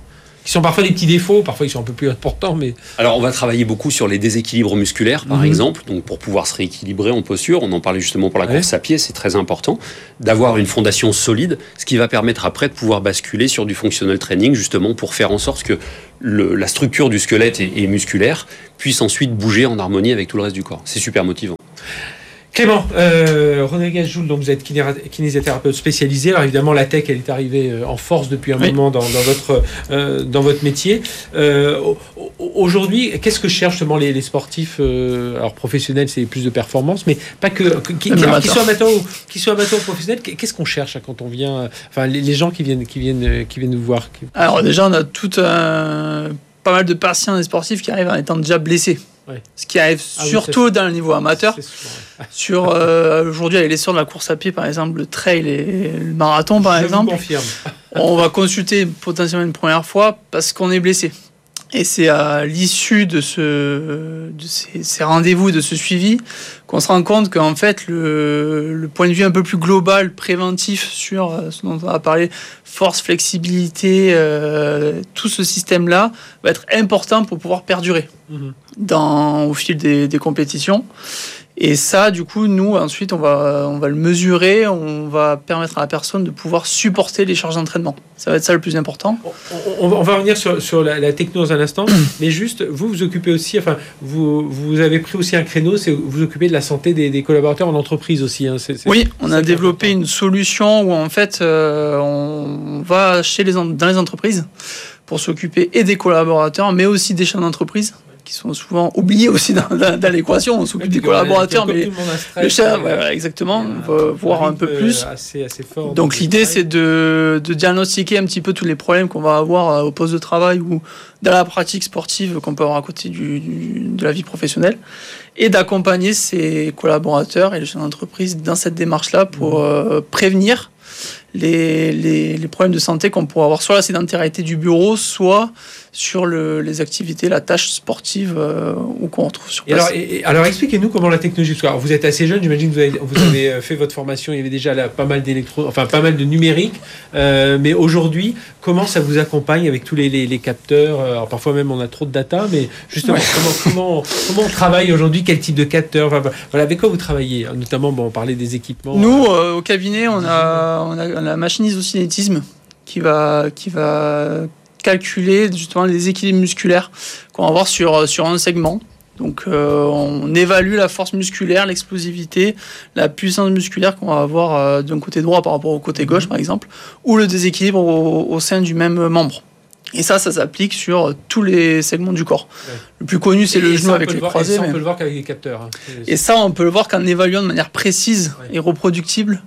qui sont parfois des petits défauts, parfois ils sont un peu plus importants, mais... Alors, on va travailler beaucoup sur les déséquilibres musculaires, par mmh. exemple, donc pour pouvoir se rééquilibrer en posture. On en parlait justement pour la course ouais. à pied, c'est très important d'avoir une fondation solide, ce qui va permettre après de pouvoir basculer sur du functional training, justement pour faire en sorte que le, la structure du squelette et, et musculaire puisse ensuite bouger en harmonie avec tout le reste du corps. C'est super motivant. Clément, euh, Rodriguez Joule, donc vous êtes kinésithérapeute spécialisé. Alors évidemment, la tech, elle est arrivée en force depuis un oui. moment dans, dans, votre, euh, dans votre métier. Euh, aujourd'hui, qu'est-ce que cherchent justement les, les sportifs euh, alors professionnels, c'est plus de performance, mais pas que, que qui, alors, qu'ils soient amateurs ou qu'ils soient amateurs ou professionnels. Qu'est-ce qu'on cherche quand on vient, enfin les, les gens qui viennent, qui viennent, qui viennent nous voir. Alors déjà, on a tout un, pas mal de patients et sportifs qui arrivent en étant déjà blessés. Ouais. Ce qui arrive ah surtout oui, dans le niveau amateur. Sûr, ouais. Sur euh, aujourd'hui, avec l'essor de la course à pied, par exemple, le trail et le marathon, par Je exemple, vous confirme. On va consulter potentiellement une première fois parce qu'on est blessé. Et c'est à l'issue de, ce, de ces, ces rendez-vous, de ce suivi, qu'on se rend compte qu'en fait, le, le point de vue un peu plus global, préventif sur ce dont on a parlé, force, flexibilité, euh, tout ce système-là va être important pour pouvoir perdurer mmh. dans, au fil des, des compétitions. Et ça, du coup, nous, ensuite, on va, on va le mesurer, on va permettre à la personne de pouvoir supporter les charges d'entraînement. Ça va être ça le plus important. On, on va revenir sur, sur la, la techno dans un instant, mais juste, vous vous occupez aussi, enfin, vous, vous avez pris aussi un créneau, c'est vous vous occupez de la santé des, des collaborateurs en entreprise aussi. Hein, c'est, c'est, oui, on a développé une solution où, en fait, euh, on va chez les, dans les entreprises pour s'occuper et des collaborateurs, mais aussi des chefs d'entreprise, qui sont souvent oubliés aussi dans, dans, dans l'équation. On s'occupe des collaborateurs, mais le chef, ouais, ouais, exactement, on va voir un peu plus. Assez, assez fort. Donc l'idée, c'est de, de diagnostiquer un petit peu tous les problèmes qu'on va avoir au poste de travail ou dans la pratique sportive qu'on peut avoir à côté du, du, de la vie professionnelle, et d'accompagner ses collaborateurs et les chefs d'entreprise dans cette démarche-là pour euh, prévenir Les, les, les problèmes de santé qu'on pourrait avoir, soit la sédentarité du bureau, soit sur le, les activités, la tâche sportive euh, ou qu'on retrouve sur place. Et alors, et, alors expliquez-nous comment la technologie, parce que alors, vous êtes assez jeune, j'imagine que vous avez, vous avez fait votre formation, il y avait déjà là, pas mal d'électro, enfin pas mal de numérique, euh, mais aujourd'hui, comment ça vous accompagne avec tous les, les, les capteurs, alors parfois même on a trop de data, mais justement, ouais. comment, comment, comment on travaille aujourd'hui, quel type de capteurs, enfin, voilà, avec quoi vous travaillez, notamment, bon, on parlait des équipements. Nous, euh, au cabinet, on a, on a la machine isocinétisme qui va, qui va calculer justement les équilibres musculaires qu'on va avoir sur, sur un segment. Donc euh, on évalue la force musculaire, l'explosivité, la puissance musculaire qu'on va avoir euh, d'un côté droit par rapport au côté gauche par exemple, ou le déséquilibre au, au sein du même membre. Et ça, ça s'applique sur tous les segments du corps. Ouais. Le plus connu, c'est et le genou avec les voir, croisés. Et ça, mais... on peut le voir qu'avec les capteurs. Hein. Et ça, on peut le voir qu'en évaluant de manière précise ouais. et reproductible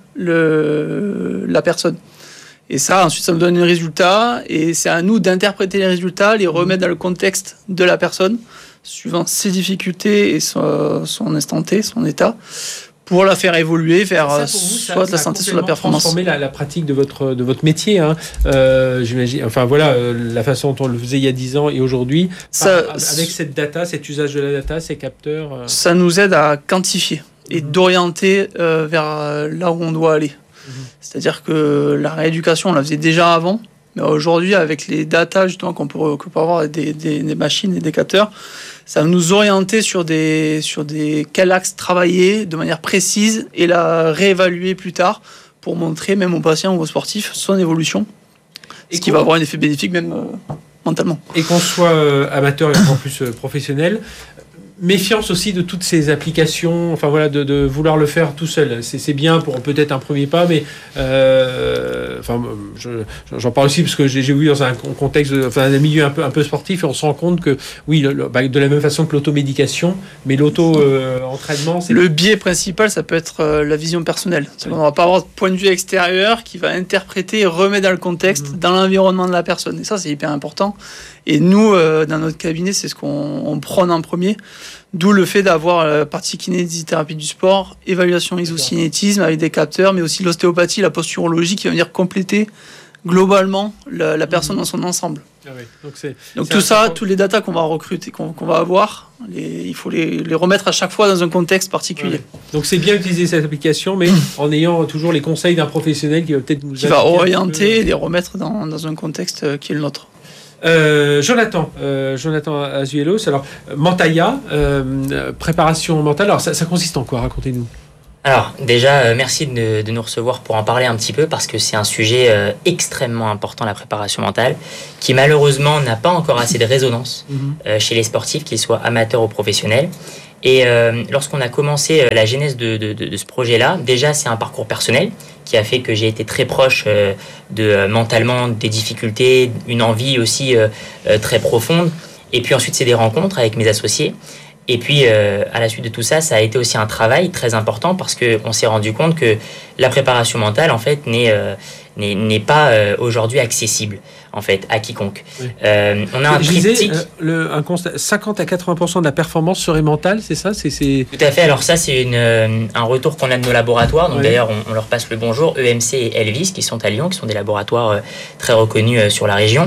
le... la personne. Et ça, ensuite, ça nous donne un résultat. Et c'est à nous d'interpréter les résultats, les remettre dans le contexte de la personne, suivant ses difficultés et son, son instant T, son état, pour la faire évoluer vers ça, vous, soit ça, de la santé, soit de la performance. Transformer la, la pratique de votre, de votre métier, hein. euh, j'imagine. Enfin voilà, euh, la façon dont on le faisait il y a dix ans et aujourd'hui, ça, par, avec cette data, cet usage de la data, ces capteurs. Euh... Ça nous aide à quantifier et mmh. d'orienter euh, vers là où on doit aller. Mmh. C'est-à-dire que la rééducation, on la faisait déjà avant, mais aujourd'hui, avec les data justement qu'on peut, qu'on peut avoir des, des, des machines et des capteurs, ça va nous orienter sur des, sur des quels axes travailler de manière précise et la réévaluer plus tard pour montrer même aux patients ou aux sportifs son évolution, et ce qui va avoir un effet bénéfique même euh, mentalement. Et qu'on soit euh, amateur et encore plus euh, professionnel, méfiance aussi de toutes ces applications, enfin voilà, de, de vouloir le faire tout seul. C'est, c'est bien pour peut-être un premier pas, mais euh, enfin, je, j'en parle aussi parce que j'ai, j'ai vu dans un contexte, de, enfin, un milieu un peu, un peu sportif, et on se rend compte que oui, le, bah, de la même façon que l'automédication, mais l'auto-entraînement, euh, c'est... Le biais principal, ça peut être euh, la vision personnelle. C'est qu'on ne va pas avoir de point de vue extérieur qui va interpréter et remettre dans le contexte, mmh. dans l'environnement de la personne. Et ça, c'est hyper important. Et nous, euh, dans notre cabinet, c'est ce qu'on on prône en premier. D'où le fait d'avoir la partie kinésithérapie du sport, évaluation isocinétisme avec des capteurs, mais aussi l'ostéopathie, la posturologie qui va venir compléter globalement la, la personne dans son ensemble. Ah oui. Donc, c'est, Donc c'est tout ça, tous les datas qu'on va recruter, qu'on, qu'on va avoir, les, il faut les, les remettre à chaque fois dans un contexte particulier. Ouais. Donc c'est bien utiliser cette application, mais en ayant toujours les conseils d'un professionnel qui va peut-être nous qui va orienter et les remettre dans, dans un contexte qui est le nôtre. Euh, Jonathan, euh, Jonathan Azuelos, alors Mentaya, euh, préparation mentale, alors ça, ça consiste en quoi? Racontez-nous. Alors déjà, euh, merci de, de nous recevoir pour en parler un petit peu parce que c'est un sujet euh, extrêmement important, la préparation mentale, qui malheureusement n'a pas encore assez de résonance euh, chez les sportifs, qu'ils soient amateurs ou professionnels. Et euh, lorsqu'on a commencé euh, la genèse de, de, de, de ce projet-là, déjà c'est un parcours personnel qui a fait que j'ai été très proche euh, de euh, mentalement des difficultés, une envie aussi euh, euh, très profonde. Et puis ensuite c'est des rencontres avec mes associés. Et puis, euh, à la suite de tout ça, ça a été aussi un travail très important parce qu'on s'est rendu compte que la préparation mentale, en fait, n'est, euh, n'est, n'est pas euh, aujourd'hui accessible, en fait, à quiconque. Oui. Euh, on a un Je disais, triptyque... euh, le, un constat, cinquante à quatre-vingts pour cent de la performance serait mentale, c'est ça c'est, c'est... Tout à fait. Alors ça, c'est une, euh, un retour qu'on a de nos laboratoires. Donc, oui. D'ailleurs, on, on leur passe le bonjour. E M C et Elvis, qui sont à Lyon, qui sont des laboratoires euh, très reconnus euh, sur la région.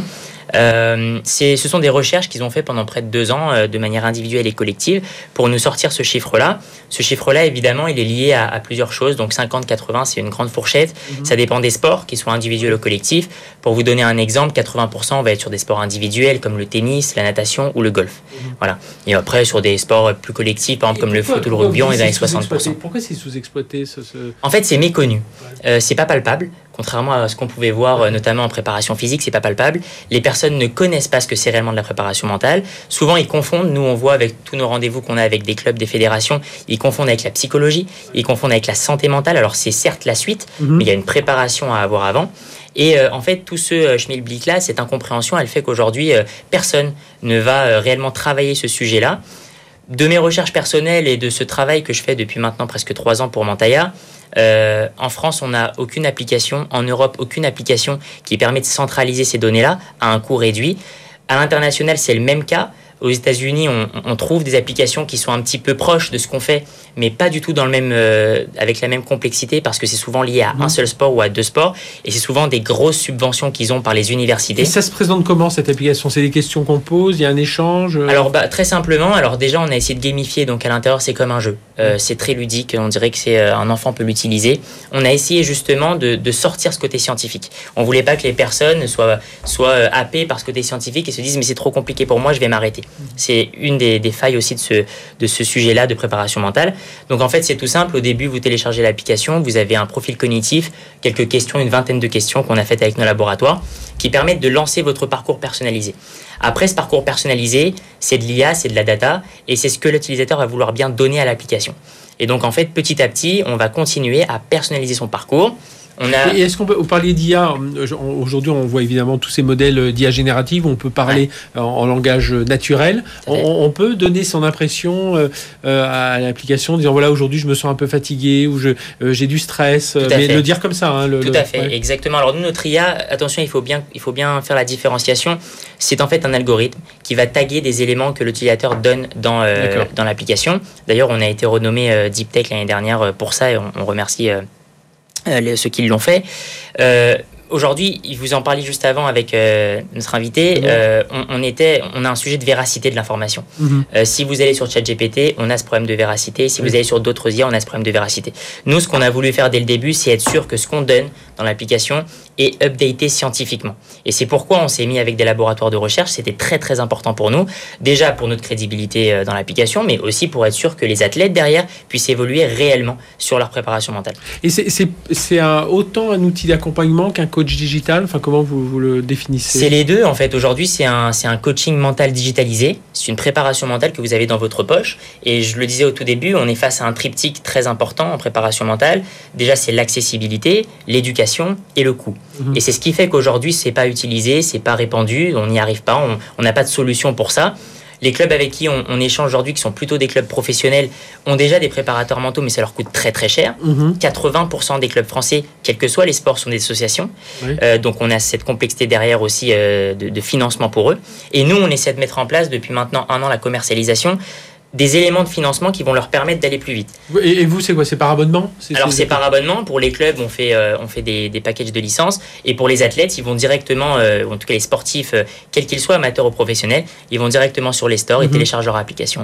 Euh, c'est, ce sont des recherches qu'ils ont fait pendant près de deux ans euh, de manière individuelle et collective pour nous sortir ce chiffre-là. Ce chiffre-là, évidemment, il est lié à, à plusieurs choses. Donc cinquante à quatre-vingts, c'est une grande fourchette. Mm-hmm. Ça dépend des sports, qu'ils soient individuels ou collectifs. Pour vous donner un exemple, quatre-vingts pour cent on va être sur des sports individuels comme le tennis, la natation ou le golf. Mm-hmm. Voilà. Et après, sur des sports plus collectifs, par exemple, comme pourquoi, le foot ou le rugby, on est dans les soixante pour cent. Pourquoi c'est sous-exploité ce, ce... En fait, c'est méconnu. Ouais. Euh, c'est pas palpable. Contrairement à ce qu'on pouvait voir, notamment en préparation physique, c'est pas palpable. Les personnes ne connaissent pas ce que c'est réellement de la préparation mentale. Souvent, ils confondent. Nous, on voit avec tous nos rendez-vous qu'on a avec des clubs, des fédérations, ils confondent avec la psychologie, ils confondent avec la santé mentale. Alors, c'est certes la suite, mm-hmm. mais il y a une préparation à avoir avant. Et euh, en fait, tout ce euh, schmilblick-là, cette incompréhension, elle fait qu'aujourd'hui, euh, personne ne va euh, réellement travailler ce sujet-là. De mes recherches personnelles et de ce travail que je fais depuis maintenant presque trois ans pour Mentaya, Euh, en France, on n'a aucune application. En Europe, aucune application qui permet de centraliser ces données-là à un coût réduit. À l'international, c'est le même cas. Aux États-Unis, on, on trouve des applications qui sont un petit peu proches de ce qu'on fait, mais pas du tout dans le même, euh, avec la même complexité, parce que c'est souvent lié à un seul sport ou à deux sports, et c'est souvent des grosses subventions qu'ils ont par les universités. Et ça se présente comment, cette application? C'est des questions qu'on pose, il y a un échange? Alors, bah, très simplement, alors déjà, on a essayé de gamifier, donc à l'intérieur, c'est comme un jeu. Euh, c'est très ludique, on dirait que c'est euh, un enfant peut l'utiliser. On a essayé justement de, de sortir ce côté scientifique. On voulait pas que les personnes soient, soient euh, happées par ce côté scientifique et se disent mais c'est trop compliqué pour moi, je vais m'arrêter. C'est une des, des failles aussi de ce, de ce sujet-là de préparation mentale. Donc en fait, c'est tout simple. Au début, vous téléchargez l'application, vous avez un profil cognitif, quelques questions, une vingtaine de questions qu'on a faites avec nos laboratoires qui permettent de lancer votre parcours personnalisé. Après, ce parcours personnalisé, c'est de l'I A, c'est de la data, et c'est ce que l'utilisateur va vouloir bien donner à l'application. Et donc, en fait, petit à petit, on va continuer à personnaliser son parcours. On a... Et est-ce qu'on peut, vous parliez d'I A, aujourd'hui on voit évidemment tous ces modèles d'I A générative, on peut parler ouais. en, en langage naturel, on, on peut donner son impression euh, à l'application en disant voilà aujourd'hui je me sens un peu fatigué ou je, euh, j'ai du stress, mais fait. Le dire comme ça. Hein, le, Tout le, à fait, ouais. exactement. Alors nous notre I A, attention il faut, bien, il faut bien faire la différenciation, c'est en fait un algorithme qui va taguer des éléments que l'utilisateur donne dans, euh, dans l'application. D'ailleurs on a été renommé euh, Deep Tech l'année dernière pour ça et on, on remercie... Euh, Euh, ceux qui l'ont fait. Euh, aujourd'hui, vous en parliez juste avant avec euh, notre invité, euh, on, on, était, on a un sujet de véracité de l'information. Mm-hmm. Euh, si vous allez sur ChatGPT, on a ce problème de véracité. Si oui. vous allez sur d'autres I A, on a ce problème de véracité. Nous, ce qu'on a voulu faire dès le début, c'est être sûr que ce qu'on donne dans l'application est updaté scientifiquement. Et c'est pourquoi on s'est mis avec des laboratoires de recherche. C'était très, très important pour nous. Déjà pour notre crédibilité dans l'application, mais aussi pour être sûr que les athlètes derrière puissent évoluer réellement sur leur préparation mentale. Et c'est, c'est, c'est un, autant un outil d'accompagnement qu'un coach digital? Enfin, comment vous, vous le définissez? C'est les deux, en fait. Aujourd'hui, c'est un, c'est un coaching mental digitalisé. C'est une préparation mentale que vous avez dans votre poche. Et je le disais au tout début, on est face à un triptyque très important en préparation mentale. Déjà, c'est l'accessibilité, l'éducation et le coût. Mmh. Et c'est ce qui fait qu'aujourd'hui, c'est pas utilisé, c'est pas répandu, on n'y arrive pas, on n'a pas de solution pour ça. Les clubs avec qui on, on échange aujourd'hui, qui sont plutôt des clubs professionnels, ont déjà des préparateurs mentaux, mais ça leur coûte très très cher. Mmh. quatre-vingts pour cent des clubs français, quels que soient les sports, sont des associations. Oui. Euh, donc on a cette complexité derrière aussi euh, de, de financement pour eux. Et nous, on essaie de mettre en place depuis maintenant un an la commercialisation des éléments de financement qui vont leur permettre d'aller plus vite. Et, et vous, c'est quoi? C'est par abonnement? c'est, Alors, c'est, c'est par abonnement. Pour les clubs, on fait, euh, on fait des, des packages de licence. Et pour les athlètes, ils vont directement, euh, en tout cas les sportifs, euh, quels qu'ils soient, amateurs ou professionnels, ils vont directement sur les stores mm-hmm. et téléchargent leur application.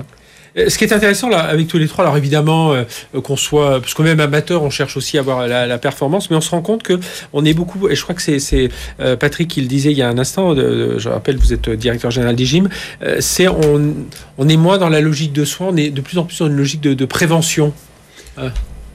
Ce qui est intéressant là, avec tous les trois, alors évidemment euh, qu'on soit, parce que même amateur, on cherche aussi à avoir la, la performance, mais on se rend compte que on est beaucoup, et je crois que c'est, c'est euh, Patrick qui le disait il y a un instant, de, de, je rappelle, vous êtes directeur général des gyms, euh, c'est on, on est moins dans la logique de soins, on est de plus en plus dans une logique de, de prévention. Euh.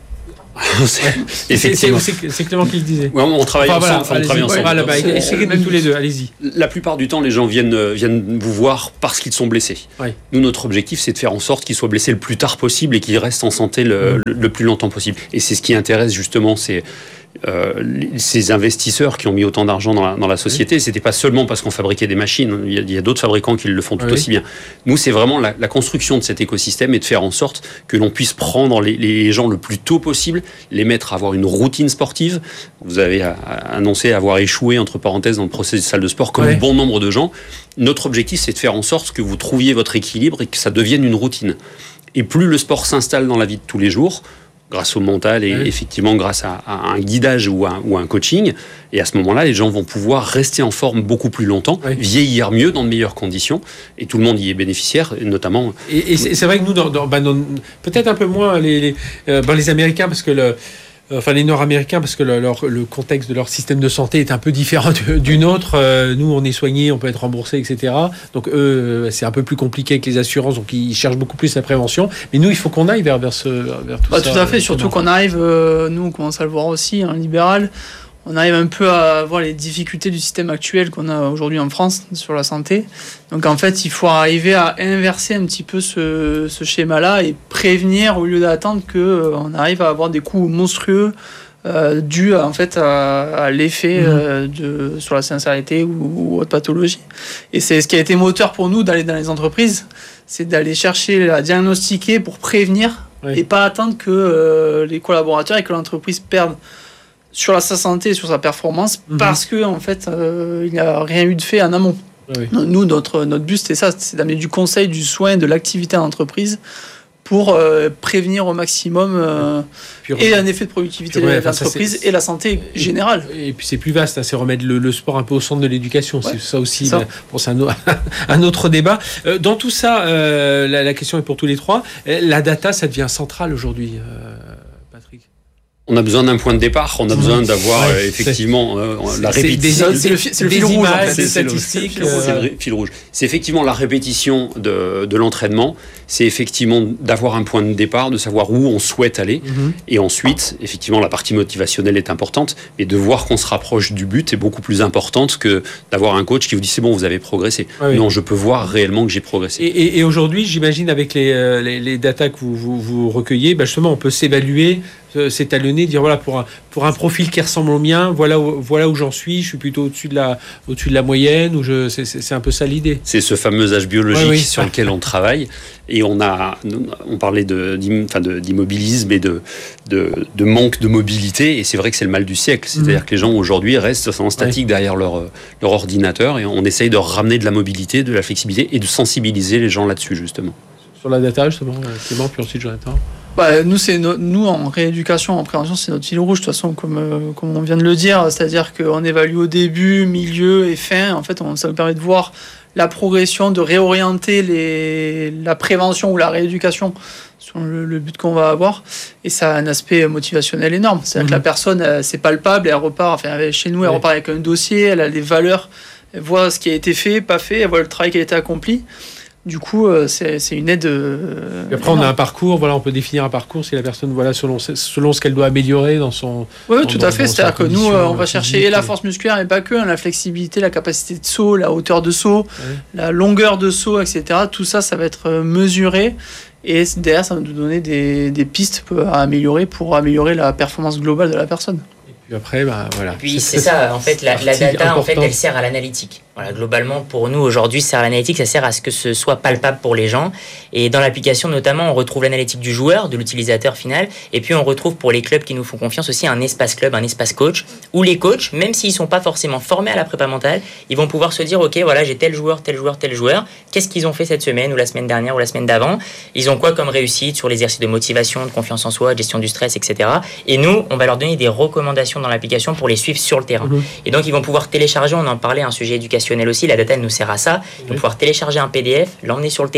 c'est, c'est, c'est, c'est Clément qui le disait. Ouais, on travaille enfin, ensemble. Voilà, on travaille ensemble. Voilà, bah, expliquez-nous tous les deux, allez-y. La plupart du temps, les gens viennent, viennent vous voir parce qu'ils sont blessés. Oui. Nous, notre objectif, c'est de faire en sorte qu'ils soient blessés le plus tard possible et qu'ils restent en santé le, mmh. le, le plus longtemps possible. Et c'est ce qui intéresse justement ces, euh, ces investisseurs qui ont mis autant d'argent dans la, dans la société. Oui. C'était pas seulement parce qu'on fabriquait des machines. Il y a, il y a d'autres fabricants qui le font tout oui. aussi bien. Nous, c'est vraiment la, la construction de cet écosystème et de faire en sorte que l'on puisse prendre les, les gens le plus tôt possible, les mettre à avoir une routine sportive. Vous avez annoncé avoir échoué, entre parenthèses, dans le processus de salle de sport, comme ouais. bon nombre de gens. Notre objectif, c'est de faire en sorte que vous trouviez votre équilibre et que ça devienne une routine. Et plus le sport s'installe dans la vie de tous les jours, grâce au mental et oui. effectivement grâce à, à un guidage ou à, ou à un coaching, et à ce moment-là, les gens vont pouvoir rester en forme beaucoup plus longtemps, oui. vieillir mieux dans de meilleures conditions, et tout le monde y est bénéficiaire, et notamment... Et, et c'est, c'est vrai que nous, dans, dans, bah, dans, peut-être un peu moins les, les, euh, bah, les Américains, parce que le... Enfin, les Nord-Américains, parce que le, leur, le contexte de leur système de santé est un peu différent de, du nôtre. Euh, nous, on est soigné, on peut être remboursé, et cetera. Donc, eux, c'est un peu plus compliqué avec les assurances, donc ils cherchent beaucoup plus la prévention. Mais nous, il faut qu'on aille vers, vers, ce, vers tout bah, ça. Tout à fait, surtout qu'on arrive, euh, nous, on commence à le voir aussi, en hein, libéral, on arrive un peu à voir les difficultés du système actuel qu'on a aujourd'hui en France sur la santé. Donc en fait, il faut arriver à inverser un petit peu ce, ce schéma-là et prévenir au lieu d'attendre qu'on euh, arrive à avoir des coûts monstrueux euh, dus à, en fait, à, à l'effet mmh. euh, de, sur la sincérité ou, ou autre pathologie. Et c'est ce qui a été moteur pour nous d'aller dans les entreprises, c'est d'aller chercher à diagnostiquer pour prévenir oui. et pas attendre que euh, les collaborateurs et que l'entreprise perdent sur la, sa santé et sur sa performance mmh. parce que en fait euh, il n'y a rien eu de fait en amont. Oui. Nous notre notre but c'est ça, c'est d'amener du conseil, du soin, de l'activité en entreprise pour euh, prévenir au maximum euh, puis, et un effet de productivité de ouais, l'entreprise et la santé générale. Et puis c'est plus vaste, hein, c'est remettre le, le sport un peu au centre de l'éducation. Ouais, c'est ça aussi. Ça. Ben, bon, c'est un, un autre débat. Euh, dans tout ça, euh, la, la question est pour tous les trois. La data, ça devient central aujourd'hui, euh, Patrick. On a besoin d'un point de départ, on a besoin d'avoir ouais, euh, effectivement euh, la répétition. C'est, c'est, le, c'est le fil rouge, en fait. C'est, c'est, statistiques, le, c'est le fil rouge. C'est effectivement la répétition de, de l'entraînement, c'est effectivement d'avoir un point de départ, de savoir où on souhaite aller, mm-hmm. et ensuite, effectivement, la partie motivationnelle est importante, mais de voir qu'on se rapproche du but est beaucoup plus importante que d'avoir un coach qui vous dit c'est bon, vous avez progressé. Ah oui. Non, je peux voir réellement que j'ai progressé. Et, et, et aujourd'hui, j'imagine avec les, les, les datas que vous, vous, vous recueillez, bah justement, on peut s'évaluer, s'étalonner, dire voilà, pour un, pour un profil qui ressemble au mien, voilà où, voilà où j'en suis, je suis plutôt au-dessus de la, au-dessus de la moyenne, ou je, c'est, c'est, c'est un peu ça l'idée. C'est ce fameux âge biologique oui, oui. sur lequel on travaille, et on a, on parlait de, enfin de, d'immobilisme et de, de, de manque de mobilité, et c'est vrai que c'est le mal du siècle, c'est-à-dire mmh. que les gens aujourd'hui restent en statique oui. derrière leur, leur ordinateur, et on essaye de ramener de la mobilité, de la flexibilité, et de sensibiliser les gens là-dessus, justement. Sur la data, justement, Clément, puis ensuite Jonathan. Bah, nous, c'est no- nous, en rééducation, en prévention, c'est notre fil rouge, de toute façon, comme, euh, comme on vient de le dire. C'est-à-dire qu'on évalue au début, milieu et fin. En fait, on, ça nous permet de voir la progression, de réorienter les, la prévention ou la rééducation sur le, le but qu'on va avoir. Et ça a un aspect motivationnel énorme. C'est-à-dire mmh. que la personne, elle, c'est palpable, elle repart, enfin, chez nous, elle ouais. repart avec un dossier, elle a des valeurs, elle voit ce qui a été fait, pas fait, elle voit le travail qui a été accompli. Du coup, c'est, c'est une aide. Euh, et après, on a un parcours. Voilà, on peut définir un parcours si la personne, voilà, selon selon ce qu'elle doit améliorer dans son. Oui, dans, tout à fait. C'est-à-dire que nous, on va chercher et la force musculaire, mais pas que, hein, la flexibilité, la capacité de saut, la hauteur de saut, ouais. la longueur de saut, et cetera. Tout ça, ça va être mesuré. Et derrière, ça va nous donner des, des pistes à améliorer pour améliorer la performance globale de la personne. Puis après, bah, voilà. Puis c'est ça, en fait, la, la data, en fait, elle sert à l'analytique. Voilà, globalement, pour nous, aujourd'hui, ça sert à l'analytique, ça sert à ce que ce soit palpable pour les gens. Et dans l'application, notamment, on retrouve l'analytique du joueur, de l'utilisateur final. Et puis, on retrouve pour les clubs qui nous font confiance aussi un espace club, un espace coach, où les coachs, même s'ils ne sont pas forcément formés à la prépa mentale, ils vont pouvoir se dire, OK, voilà, j'ai tel joueur, tel joueur, tel joueur. Qu'est-ce qu'ils ont fait cette semaine, ou la semaine dernière, ou la semaine d'avant? Ils ont quoi comme réussite sur l'exercice de motivation, de confiance en soi, de gestion du stress, et cetera. Et nous, on va leur donner des recommandations dans l'application pour les suivre sur le terrain. Mmh. Et donc, ils vont pouvoir télécharger, on en parlait, un sujet éducationnel aussi, la data, elle nous sert à ça. Ils vont pouvoir télécharger un P D F, l'emmener sur le terrain,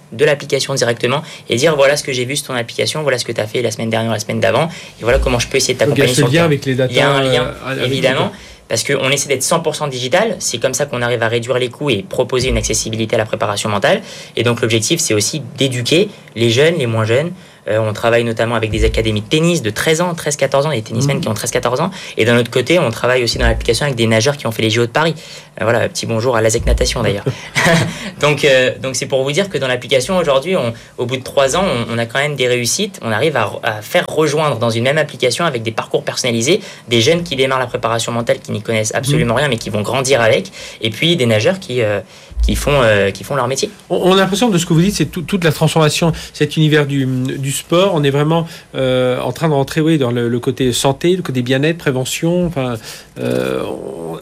de l'application directement et dire voilà ce que j'ai vu sur ton application, voilà ce que tu as fait la semaine dernière, la semaine d'avant, et voilà comment je peux essayer de t'accompagner sur le lien avec les data. Il y a un lien, euh, évidemment. Parce qu'on essaie d'être cent pour cent digital, c'est comme ça qu'on arrive à réduire les coûts et proposer une accessibilité à la préparation mentale. Et donc l'objectif, c'est aussi d'éduquer les jeunes, les moins jeunes. Euh, on travaille notamment avec des académies de tennis de treize ans, treize quatorze ans, des tennismen mmh. qui ont treize quatorze ans. Et d'un autre côté, on travaille aussi dans l'application avec des nageurs qui ont fait les J O de Paris. Euh, voilà, petit bonjour à l'A S E C Natation d'ailleurs. donc, euh, donc c'est pour vous dire que dans l'application aujourd'hui, on, au bout de trois ans, on, on a quand même des réussites. On arrive à, à faire rejoindre dans une même application avec des parcours personnalisés des jeunes qui démarrent la préparation mentale, qui n'y connaissent absolument mmh. rien, mais qui vont grandir avec. Et puis des nageurs qui... Euh, Qui font, euh, qui font leur métier. On a l'impression de ce que vous dites, c'est tout, toute la transformation, cet univers du, du sport. On est vraiment euh, en train de rentrer oui, dans le, le côté santé, le côté bien-être, prévention. Enfin, euh, on,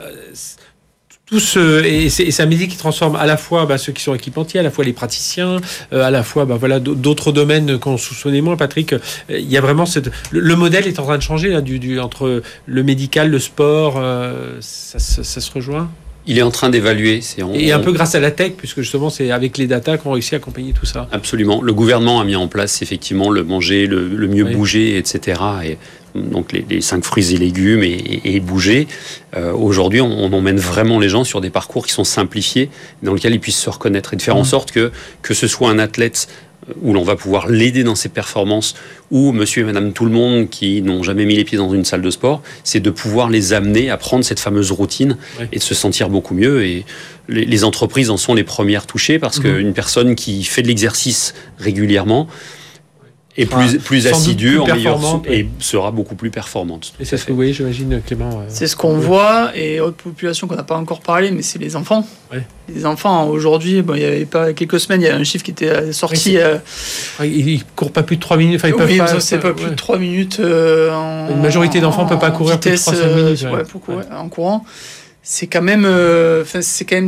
tout ce, et, c'est, et c'est un métier qui transforme à la fois bah, ceux qui sont équipementiers, à la fois les praticiens, euh, à la fois bah, voilà, d'autres domaines qu'on soupçonnait moins. Patrick, euh, il y a vraiment cette, le, le modèle est en train de changer là, du, du, entre le médical, le sport, euh, ça, ça, ça se rejoint. Il est en train d'évaluer. C'est en, et un peu grâce à la tech, puisque justement, c'est avec les data qu'on réussit à accompagner tout ça. Absolument. Le gouvernement a mis en place, effectivement, le manger, le, le mieux oui. bouger, et cetera. Et donc, les, les cinq fruits et légumes et, et, et bouger. Euh, aujourd'hui, on, on emmène vraiment les gens sur des parcours qui sont simplifiés, dans lesquels ils puissent se reconnaître et de faire mmh. en sorte que, que ce soit un athlète où l'on va pouvoir l'aider dans ses performances, ou monsieur et madame tout le monde qui n'ont jamais mis les pieds dans une salle de sport, c'est de pouvoir les amener à prendre cette fameuse routine ouais. et de se sentir beaucoup mieux. Et les, les entreprises en sont les premières touchées, parce mmh. qu'une personne qui fait de l'exercice régulièrement est plus, ah, plus assidue, en meilleure, et sera beaucoup plus performante. Et c'est ce que vous voyez, j'imagine, Clément. Euh... C'est ce qu'on ouais. voit, et autre population qu'on n'a pas encore parlé, mais c'est les enfants. Ouais. Les enfants, aujourd'hui, bon, il y avait pas quelques semaines, il y a un chiffre qui était sorti. Euh... Ils ne courent pas plus de trois minutes. Enfin, ils oui, peuvent pas, c'est pas plus ouais. de trois minutes. Euh, en, Une majorité d'enfants ne peut pas courir vitesse, plus de trois à cinq minutes. Euh, ouais, pour courir, ouais. en courant. C'est quand même, euh, c'est quand même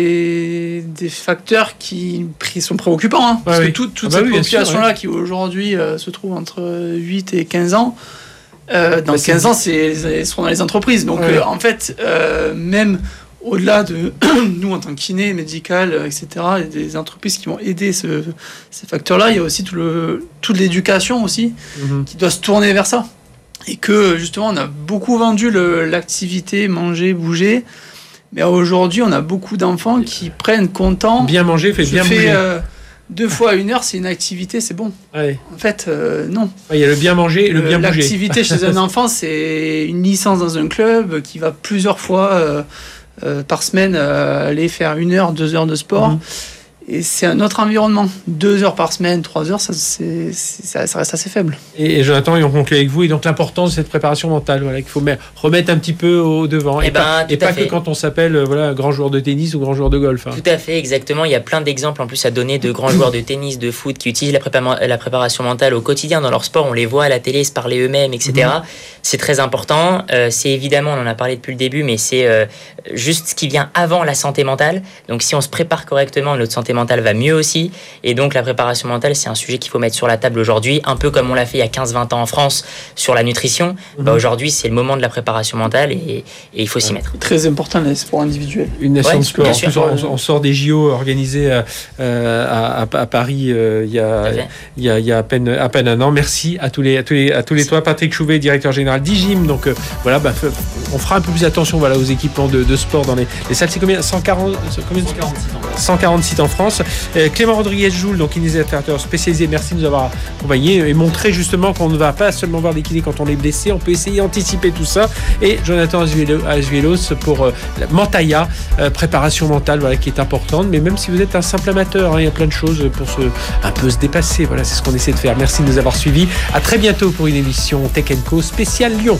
des, des facteurs qui sont préoccupants. Hein, parce ouais, que oui. toute, toute ah bah cette oui, population-là ouais. qui aujourd'hui euh, se trouve entre huit et quinze ans, euh, dans bah, quinze ans, c'est, ils seront dans les entreprises. Donc ouais. euh, en fait, euh, même au-delà de nous en tant que kiné, médical, et cetera, il y a des entreprises qui vont aider ce, ces facteurs-là. Il y a aussi tout le, toute l'éducation aussi mm-hmm. qui doit se tourner vers ça. Et que justement, on a beaucoup vendu le, l'activité manger, bouger. Mais aujourd'hui, on a beaucoup d'enfants qui prennent content. Bien manger, fait bien fait, bouger. Euh, deux fois à une heure, c'est une activité, c'est bon. Ouais. En fait, euh, non. Il y a le bien manger et le, le bien bouger. L'activité chez un enfant, c'est une licence dans un club qui va plusieurs fois euh, euh, par semaine euh, aller faire une heure, deux heures de sport. Mmh. Et c'est un autre environnement. Deux heures par semaine, trois heures, ça, c'est, c'est, ça reste assez faible. Et, et Jonathan, et on conclut avec vous, et donc l'importance de cette préparation mentale, voilà, qu'il faut mettre, remettre un petit peu au devant. Et, et ben, pas, et pas que quand on s'appelle voilà, grand joueur de tennis ou grand joueur de golf. Hein. Tout à fait, exactement. Il y a plein d'exemples en plus à donner de grands joueurs de tennis, de foot, qui utilisent la, prépa- la préparation mentale au quotidien dans leur sport. On les voit à la télé se parler eux-mêmes, et cetera. Mmh. C'est très important. Euh, c'est évidemment, on en a parlé depuis le début, mais c'est euh, juste ce qui vient avant la santé mentale. Donc si on se prépare correctement, notre santé mentale va mieux aussi. Et donc la préparation mentale, c'est un sujet qu'il faut mettre sur la table aujourd'hui, un peu comme on l'a fait il y a quinze vingt ans en France sur la nutrition. Mmh. Bah, aujourd'hui, c'est le moment de la préparation mentale et, et il faut s'y mettre. Très important, les sports individuels. Une nation ouais, de sport. En plus, on, on sort des J O organisés à, à, à, à Paris euh, il, y a, il, y a, il y a à peine, à peine un an. Merci à tous les, à tous les, à tous les toits. Patrick Chouvet, directeur général d'I-Gym. Donc euh, voilà, bah, on fera un peu plus attention voilà, aux équipements de, de sport dans les, les salles. C'est combien cent quarante, combien cent quarante sites en, cent quarante sites en France. Euh, Clément Rodriguez-Joule, donc kinésithérapeute spécialisé, merci de nous avoir accompagnés et montrer justement qu'on ne va pas seulement voir des kinés quand on est blessé, on peut essayer d'anticiper tout ça. Et Jonathan Azuelos pour euh, Mentaya, euh, préparation mentale, voilà, qui est importante. Mais même si vous êtes un simple amateur, hein, il y a plein de choses pour se, un peu se dépasser. Voilà, c'est ce qu'on essaie de faire. Merci de nous avoir suivis. À très bientôt pour une émission Tech and Co spéciale Lyon.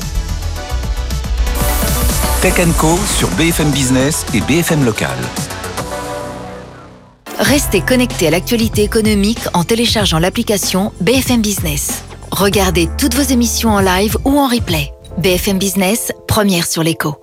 Tech and Co sur B F M Business et B F M Local. Restez connectés à l'actualité économique en téléchargeant l'application B F M Business. Regardez toutes vos émissions en live ou en replay. B F M Business, première sur l'écho.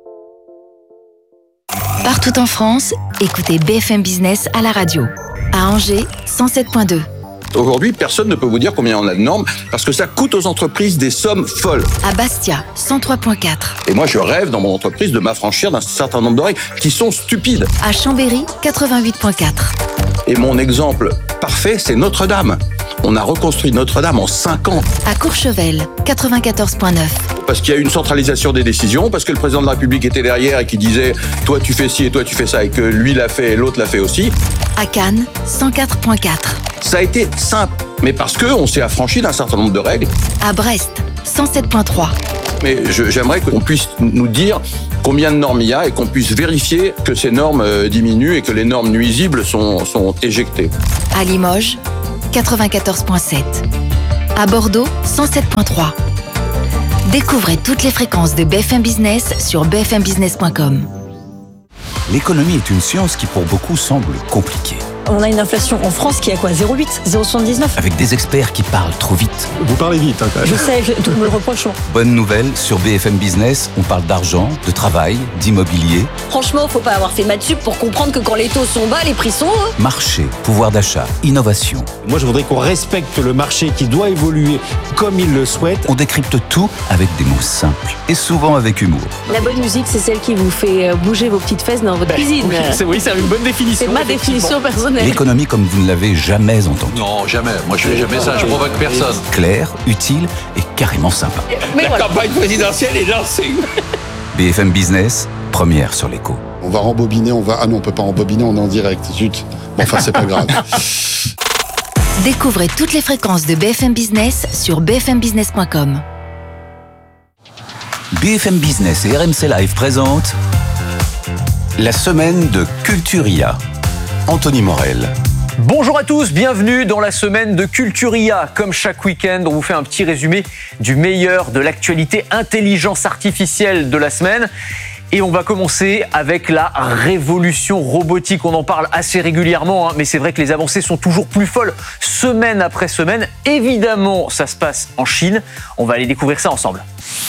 Partout en France, écoutez B F M Business à la radio. À Angers, cent sept virgule deux. Aujourd'hui, personne ne peut vous dire combien on a de normes parce que ça coûte aux entreprises des sommes folles. À Bastia, cent trois virgule quatre. Et moi, je rêve dans mon entreprise de m'affranchir d'un certain nombre de règles qui sont stupides. À Chambéry, quatre-vingt-huit virgule quatre. Et mon exemple parfait, c'est Notre-Dame. On a reconstruit Notre-Dame en cinq ans. À Courchevel, quatre-vingt-quatorze virgule neuf. Parce qu'il y a eu une centralisation des décisions, parce que le président de la République était derrière et qui disait « toi tu fais ci et toi tu fais ça » et que lui l'a fait et l'autre l'a fait aussi. À Cannes, cent quatre virgule quatre. Ça a été simple, mais parce qu'on s'est affranchi d'un certain nombre de règles. À Brest, cent sept virgule trois. Mais je, j'aimerais qu'on puisse nous dire combien de normes il y a et qu'on puisse vérifier que ces normes diminuent et que les normes nuisibles sont, sont éjectées. À Limoges, quatre-vingt-quatorze virgule sept. À Bordeaux, cent sept virgule trois. Découvrez toutes les fréquences de B F M Business sur b f m business point com. L'économie est une science qui pour beaucoup semble compliquée. On a une inflation en France qui est à quoi zéro virgule huit, zéro virgule soixante-dix-neuf. Avec des experts qui parlent trop vite. Vous parlez vite, hein, quand même. Je sais, je, tout me le reproche. Bonne nouvelle, sur B F M Business, on parle d'argent, de travail, d'immobilier. Franchement, faut pas avoir fait maths sup pour comprendre que quand les taux sont bas, les prix sont hauts. Marché, pouvoir d'achat, innovation. Moi, je voudrais qu'on respecte le marché qui doit évoluer comme il le souhaite. On décrypte tout avec des mots simples et souvent avec humour. La bonne musique, c'est celle qui vous fait bouger vos petites fesses dans votre ben, cuisine. Oui, c'est, oui, c'est une bonne définition. C'est ma définition personnelle. L'économie comme vous ne l'avez jamais entendue. Non, jamais. Moi, je fais jamais ça. Je provoque personne. Claire, utile et carrément sympa. Mais la voilà. campagne présidentielle est lancée. B F M Business, première sur l'écho. On va rembobiner, on va... Ah non, on peut pas rembobiner, on est en direct. Zut. Bon, enfin, c'est pas grave. Découvrez toutes les fréquences de B F M Business sur b f m business point com. B F M Business et R M C Live présentent la semaine de Culturia. Anthony Morel. Bonjour à tous, bienvenue dans la semaine de Culturia. Comme chaque week-end, on vous fait un petit résumé du meilleur de l'actualité intelligence artificielle de la semaine. Et on va commencer avec la révolution robotique. On en parle assez régulièrement, hein, mais c'est vrai que les avancées sont toujours plus folles semaine après semaine. Évidemment, ça se passe en Chine. On va aller découvrir ça ensemble.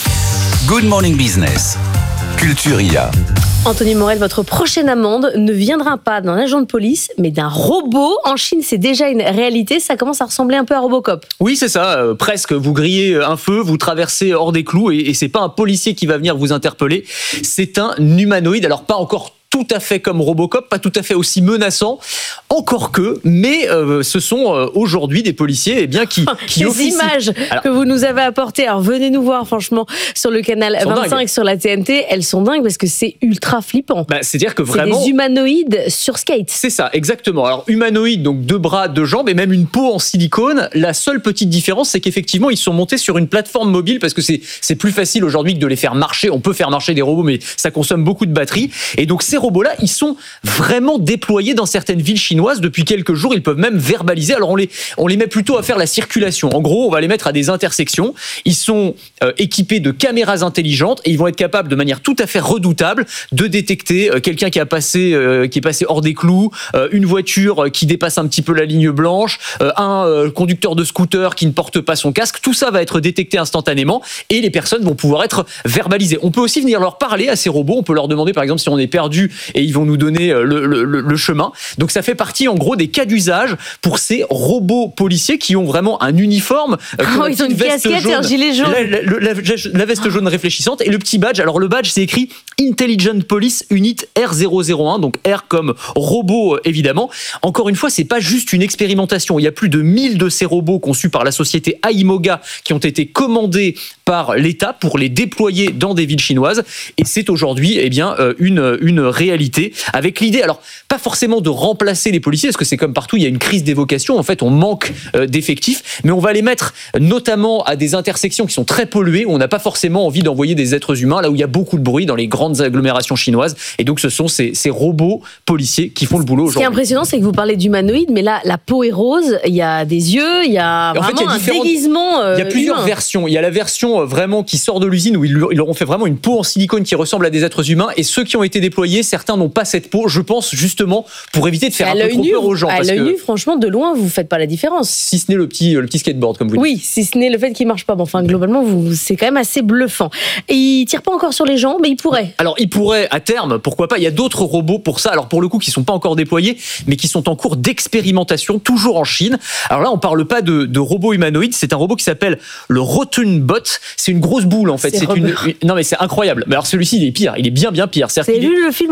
Good Morning Business. Culturia. Anthony Morel, votre prochaine amende ne viendra pas d'un agent de police, mais d'un robot. En Chine, c'est déjà une réalité. Ça commence à ressembler un peu à Robocop. Oui, c'est ça. Euh, presque. Vous grillez un feu, vous traversez hors des clous, et, et c'est pas un policier qui va venir vous interpeller. C'est un humanoïde. Alors, pas encore tout à fait comme Robocop, pas tout à fait aussi menaçant, encore que, mais euh, ce sont euh, aujourd'hui des policiers eh bien, qui, qui Les officient. images alors, que vous nous avez apportées, alors venez nous voir franchement sur le canal vingt-cinq, dingues. Sur la T N T, elles sont dingues parce que c'est ultra flippant. Bah, c'est-à-dire que vraiment... C'est des humanoïdes sur skate. C'est ça, exactement. Alors humanoïdes, donc deux bras, deux jambes et même une peau en silicone. La seule petite différence, c'est qu'effectivement, ils sont montés sur une plateforme mobile parce que c'est, c'est plus facile aujourd'hui que de les faire marcher. On peut faire marcher des robots, mais ça consomme beaucoup de batterie. Et donc ces robots-là, ils sont vraiment déployés dans certaines villes chinoises depuis quelques jours. Ils peuvent même verbaliser. Alors on les, on les met plutôt à faire la circulation. En gros, on va les mettre à des intersections. Ils sont euh, équipés de caméras intelligentes et ils vont être capables de manière tout à fait redoutable de détecter euh, quelqu'un qui a passé, euh, qui est passé hors des clous, euh, une voiture qui dépasse un petit peu la ligne blanche, euh, un euh, conducteur de scooter qui ne porte pas son casque. Tout ça va être détecté instantanément et les personnes vont pouvoir être verbalisées. On peut aussi venir leur parler à ces robots. On peut leur demander par exemple si on est perdu et ils vont nous donner le, le, le chemin. Donc ça fait partie en gros des cas d'usage pour ces robots policiers qui ont vraiment un uniforme. Euh, oh, ils ont une casquette et un gilet jaune. La, la, la, la, la veste jaune réfléchissante et le petit badge. Alors le badge c'est écrit Intelligent Police Unit R zéro zéro un, donc R comme robot évidemment. Encore une fois, c'est pas juste une expérimentation. Il y a plus de mille de ces robots conçus par la société Aimoga qui ont été commandés par l'État pour les déployer dans des villes chinoises. Et c'est aujourd'hui eh bien, une, une réalité avec l'idée, alors pas forcément de remplacer les policiers, parce que c'est comme partout, il y a une crise des vocations, en fait on manque euh, d'effectifs, mais on va les mettre notamment à des intersections qui sont très polluées, où on n'a pas forcément envie d'envoyer des êtres humains, là où il y a beaucoup de bruit dans les grandes agglomérations chinoises, et donc ce sont ces, ces robots policiers qui font le boulot aujourd'hui. Ce qui est impressionnant, c'est que vous parlez d'humanoïdes, mais là la peau est rose, il y a des yeux, il y a vraiment en fait, il y a un déguisement euh, il y a plusieurs humain. versions, il y a la version vraiment qui sort de l'usine, où ils leur ont fait vraiment une peau en silicone qui ressemble à des êtres humains, et ceux qui ont été déployés, certains n'ont pas cette peau, je pense justement pour éviter de faire à un peu trop nu, peur aux gens. À l'œil nu, franchement, de loin, vous faites pas la différence. Si ce n'est le petit, le petit skateboard, comme vous dites. Oui, si ce n'est le fait qu'il marche pas. Bon, enfin, globalement, vous, c'est quand même assez bluffant. Et il tire pas encore sur les gens, mais il pourrait. Alors, il pourrait, à terme, pourquoi pas. Il y a d'autres robots pour ça. Alors, pour le coup, qui sont pas encore déployés, mais qui sont en cours d'expérimentation, toujours en Chine. Alors là, on parle pas de, de robots humanoïdes. C'est un robot qui s'appelle le Rotunbot. C'est une grosse boule, en fait. C'est, c'est une, une, non, mais c'est incroyable. Mais alors, celui-ci, il est pire. Il est bien, bien pire. Vous avez vu le film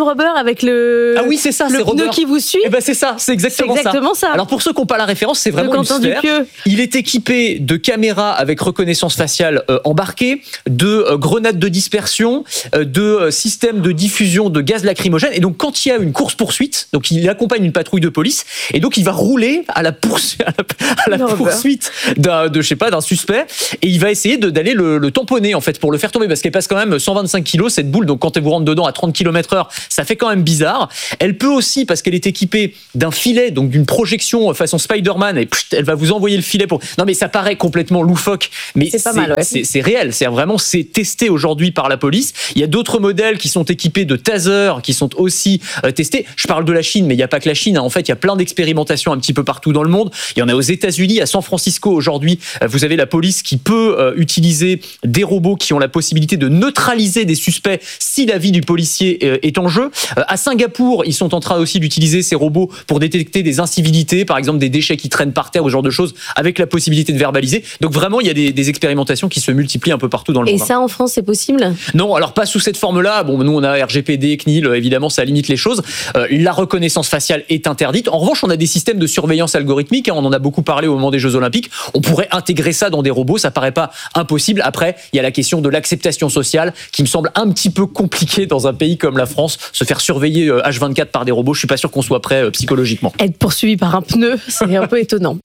rubber avec le. Ah oui, c'est ça, le c'est pneu rubber. qui vous suit. Eh ben c'est ça, c'est exactement, c'est exactement ça. ça. Alors pour ceux qui n'ont pas la référence, c'est vraiment Le une Quentin sphère. Dupieux. Il est équipé de caméras avec reconnaissance faciale euh, embarquées, de euh, grenades de dispersion, euh, de euh, systèmes de diffusion de gaz lacrymogène. Et donc quand il y a une course poursuite, donc il accompagne une patrouille de police, et donc il va rouler à la, poursu- à la, à la poursuite d'un, de je sais pas d'un suspect, et il va essayer de, d'aller le, le tamponner en fait pour le faire tomber, parce qu'elle pèse quand même cent vingt-cinq kilos cette boule. Donc quand elle vous rentre dedans à trente kilomètres heure, ça fait quand même bizarre. Elle peut aussi, parce qu'elle est équipée d'un filet, donc d'une projection façon Spider-Man, et pff, elle va vous envoyer le filet pour. Non mais ça paraît complètement loufoque, mais c'est, pas mal, ouais. c'est, c'est réel. C'est vraiment c'est testé aujourd'hui par la police. Il y a d'autres modèles qui sont équipés de tasers, qui sont aussi euh, testés. Je parle de la Chine, mais il n'y a pas que la Chine. Hein. En fait, il y a plein d'expérimentations un petit peu partout dans le monde. Il y en a aux États-Unis, à San Francisco aujourd'hui. Euh, vous avez la police qui peut euh, utiliser des robots qui ont la possibilité de neutraliser des suspects si la vie du policier euh, est en jeu. Euh, à Singapour, ils sont en train aussi d'utiliser ces robots pour détecter des incivilités, par exemple des déchets qui traînent par terre ou ce genre de choses, avec la possibilité de verbaliser. Donc vraiment, il y a des, des expérimentations qui se multiplient un peu partout dans le Et monde. Et ça, en France, c'est possible ? Non, alors pas sous cette forme-là. Bon, nous, on a R G P D, C N I L, évidemment, ça limite les choses. Euh, la reconnaissance faciale est interdite. En revanche, on a des systèmes de surveillance algorithmique. Hein, on en a beaucoup parlé au moment des Jeux Olympiques. On pourrait intégrer ça dans des robots. Ça paraît pas impossible. Après, il y a la question de l'acceptation sociale qui me semble un petit peu compliquée dans un pays comme la France. Se faire surveiller H vingt-quatre par des robots, je suis pas sûr qu'on soit prêt euh, psychologiquement. Être poursuivi par un pneu, c'est un peu étonnant.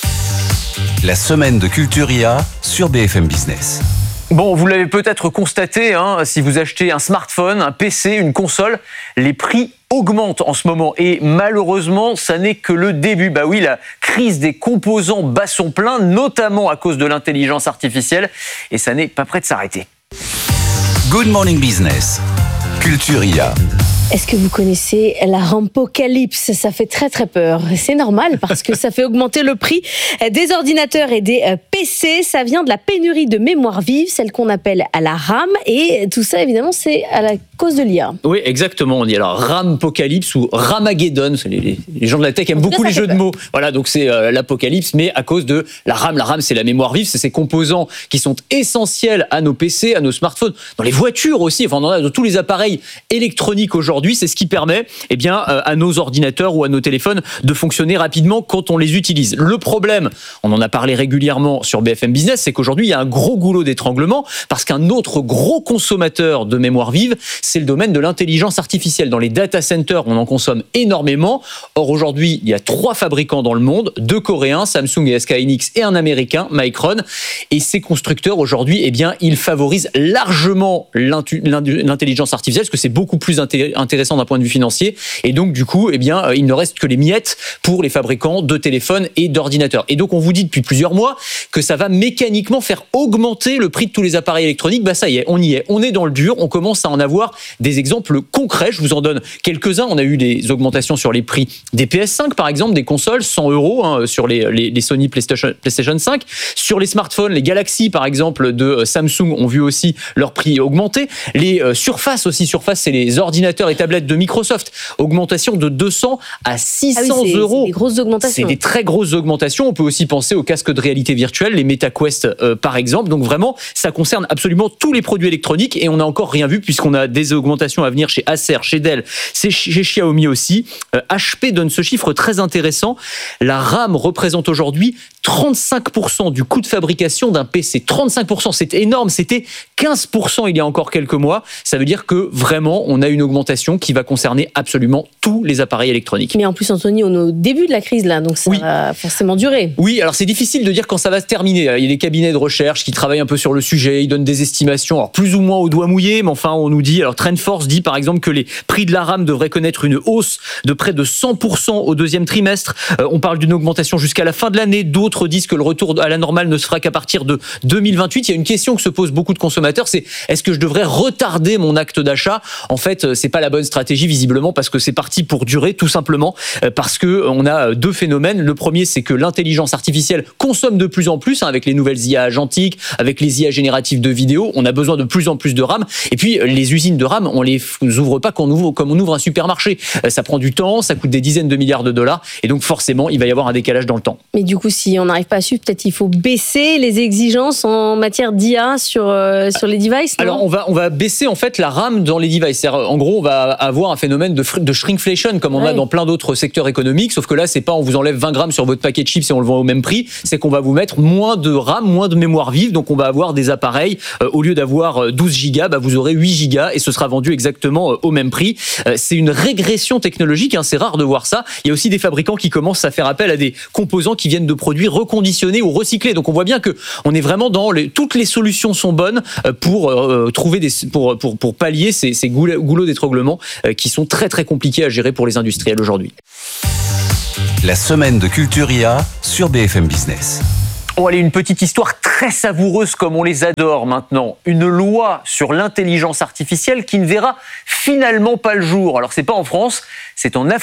La semaine de Culture I A sur B F M Business. Bon, vous l'avez peut-être constaté, hein, si vous achetez un smartphone, un P C, une console, les prix augmentent en ce moment. Et malheureusement, ça n'est que le début. Bah oui, la crise des composants bat son plein, notamment à cause de l'intelligence artificielle. Et ça n'est pas prêt de s'arrêter. Good Morning Business. Culture I A. Est-ce que vous connaissez la rampocalypse ? Ça fait très très peur. C'est normal parce que ça fait augmenter le prix des ordinateurs et des P C. Ça vient de la pénurie de mémoire vive, celle qu'on appelle à la RAM. Et tout ça, évidemment, c'est à la cause de l'I A. Oui, exactement. On dit alors Rampocalypse ou Ramageddon. Les, les, les gens de la tech aiment beaucoup les jeux de mots. Voilà, donc c'est euh, l'apocalypse, mais à cause de la RAM. La RAM, c'est la mémoire vive. C'est ces composants qui sont essentiels à nos P C, à nos smartphones, dans les voitures aussi. Enfin, on en a dans tous les appareils électroniques aujourd'hui. Aujourd'hui, c'est ce qui permet eh bien, euh, à nos ordinateurs ou à nos téléphones de fonctionner rapidement quand on les utilise. Le problème, on en a parlé régulièrement sur B F M Business, c'est qu'aujourd'hui, il y a un gros goulot d'étranglement parce qu'un autre gros consommateur de mémoire vive, c'est le domaine de l'intelligence artificielle. Dans les data centers, on en consomme énormément. Or, aujourd'hui, il y a trois fabricants dans le monde, deux coréens, Samsung et S K Hynix, et un américain, Micron. Et ces constructeurs, aujourd'hui, eh bien, ils favorisent largement l'intelligence artificielle parce que c'est beaucoup plus intéressant intéressant d'un point de vue financier, et donc du coup, eh bien, il ne reste que les miettes pour les fabricants de téléphones et d'ordinateurs. Et donc, on vous dit depuis plusieurs mois que ça va mécaniquement faire augmenter le prix de tous les appareils électroniques. Bah ça y est, on y est, on est dans le dur, on commence à en avoir des exemples concrets. Je vous en donne quelques-uns. On a eu des augmentations sur les prix des P S cinq, par exemple, des consoles, cent euros hein, sur les, les, les Sony PlayStation, PlayStation cinq. Sur les smartphones, les Galaxy, par exemple, de Samsung ont vu aussi leur prix augmenter. Les euh, Surface aussi, Surface, c'est les ordinateurs et tablettes de Microsoft, augmentation de deux cents à six cents ah oui, c'est, euros. C'est des grosses augmentations. C'est des très grosses augmentations. On peut aussi penser aux casques de réalité virtuelle, les MetaQuest euh, par exemple. Donc vraiment, ça concerne absolument tous les produits électroniques et on n'a encore rien vu puisqu'on a des augmentations à venir chez Acer, chez Dell, chez Xiaomi aussi. Euh, H P donne ce chiffre très intéressant. La RAM représente aujourd'hui trente-cinq pour cent du coût de fabrication d'un P C. trente-cinq pour cent, c'est énorme. C'était quinze pour cent il y a encore quelques mois. Ça veut dire que vraiment, on a une augmentation qui va concerner absolument tous les appareils électroniques. Mais en plus, Anthony, on est au début de la crise là, donc ça oui. va forcément durer. Oui, alors c'est difficile de dire quand ça va se terminer. Il y a des cabinets de recherche qui travaillent un peu sur le sujet, ils donnent des estimations, alors plus ou moins au doigt mouillé, mais enfin on nous dit, alors TrendForce dit par exemple que les prix de la RAM devraient connaître une hausse de près de cent pour cent au deuxième trimestre. Euh, on parle d'une augmentation jusqu'à la fin de l'année. D'autres disent que le retour à la normale ne se fera qu'à partir de deux mille vingt-huit. Il y a une question que se posent beaucoup de consommateurs, c'est est-ce que je devrais retarder mon acte d'achat ? En fait, c'est pas la bonne stratégie visiblement parce que c'est parti pour durer tout simplement parce que on a deux phénomènes. Le premier, c'est que l'intelligence artificielle consomme de plus en plus hein, avec les nouvelles I A agentiques, avec les I A génératives de vidéos. On a besoin de plus en plus de RAM. Et puis les usines de RAM, on les ouvre pas comme on ouvre, comme on ouvre un supermarché. Ça prend du temps, ça coûte des dizaines de milliards de dollars et donc forcément, il va y avoir un décalage dans le temps. Mais du coup, si on on n'arrive pas à suivre. Peut-être il faut baisser les exigences en matière d'I A sur, euh, sur les devices. Non Alors, on va, on va baisser en fait la RAM dans les devices. C'est-à-dire, en gros, on va avoir un phénomène de, fr- de shrinkflation comme on ouais. a dans plein d'autres secteurs économiques. Sauf que là, c'est pas on vous enlève vingt grammes sur votre paquet de chips et on le vend au même prix. C'est qu'on va vous mettre moins de RAM, moins de mémoire vive. Donc, on va avoir des appareils, euh, au lieu d'avoir douze gigas, bah, vous aurez huit gigas et ce sera vendu exactement euh, au même prix. Euh, c'est une régression technologique. Hein, c'est rare de voir ça. Il y a aussi des fabricants qui commencent à faire appel à des composants qui viennent de produits reconditionnés ou recyclés. Donc, on voit bien que on est vraiment dans les, toutes les solutions sont bonnes pour euh, trouver des, pour, pour, pour pallier ces, ces goulots d'étranglement euh, qui sont très très compliqués à gérer pour les industriels aujourd'hui. La semaine de Culture I A sur B F M Business. Oh, allez, une petite histoire très savoureuse comme on les adore maintenant. Une loi sur l'intelligence artificielle qui ne verra finalement pas le jour. Alors, c'est pas en France, c'est en Afrique.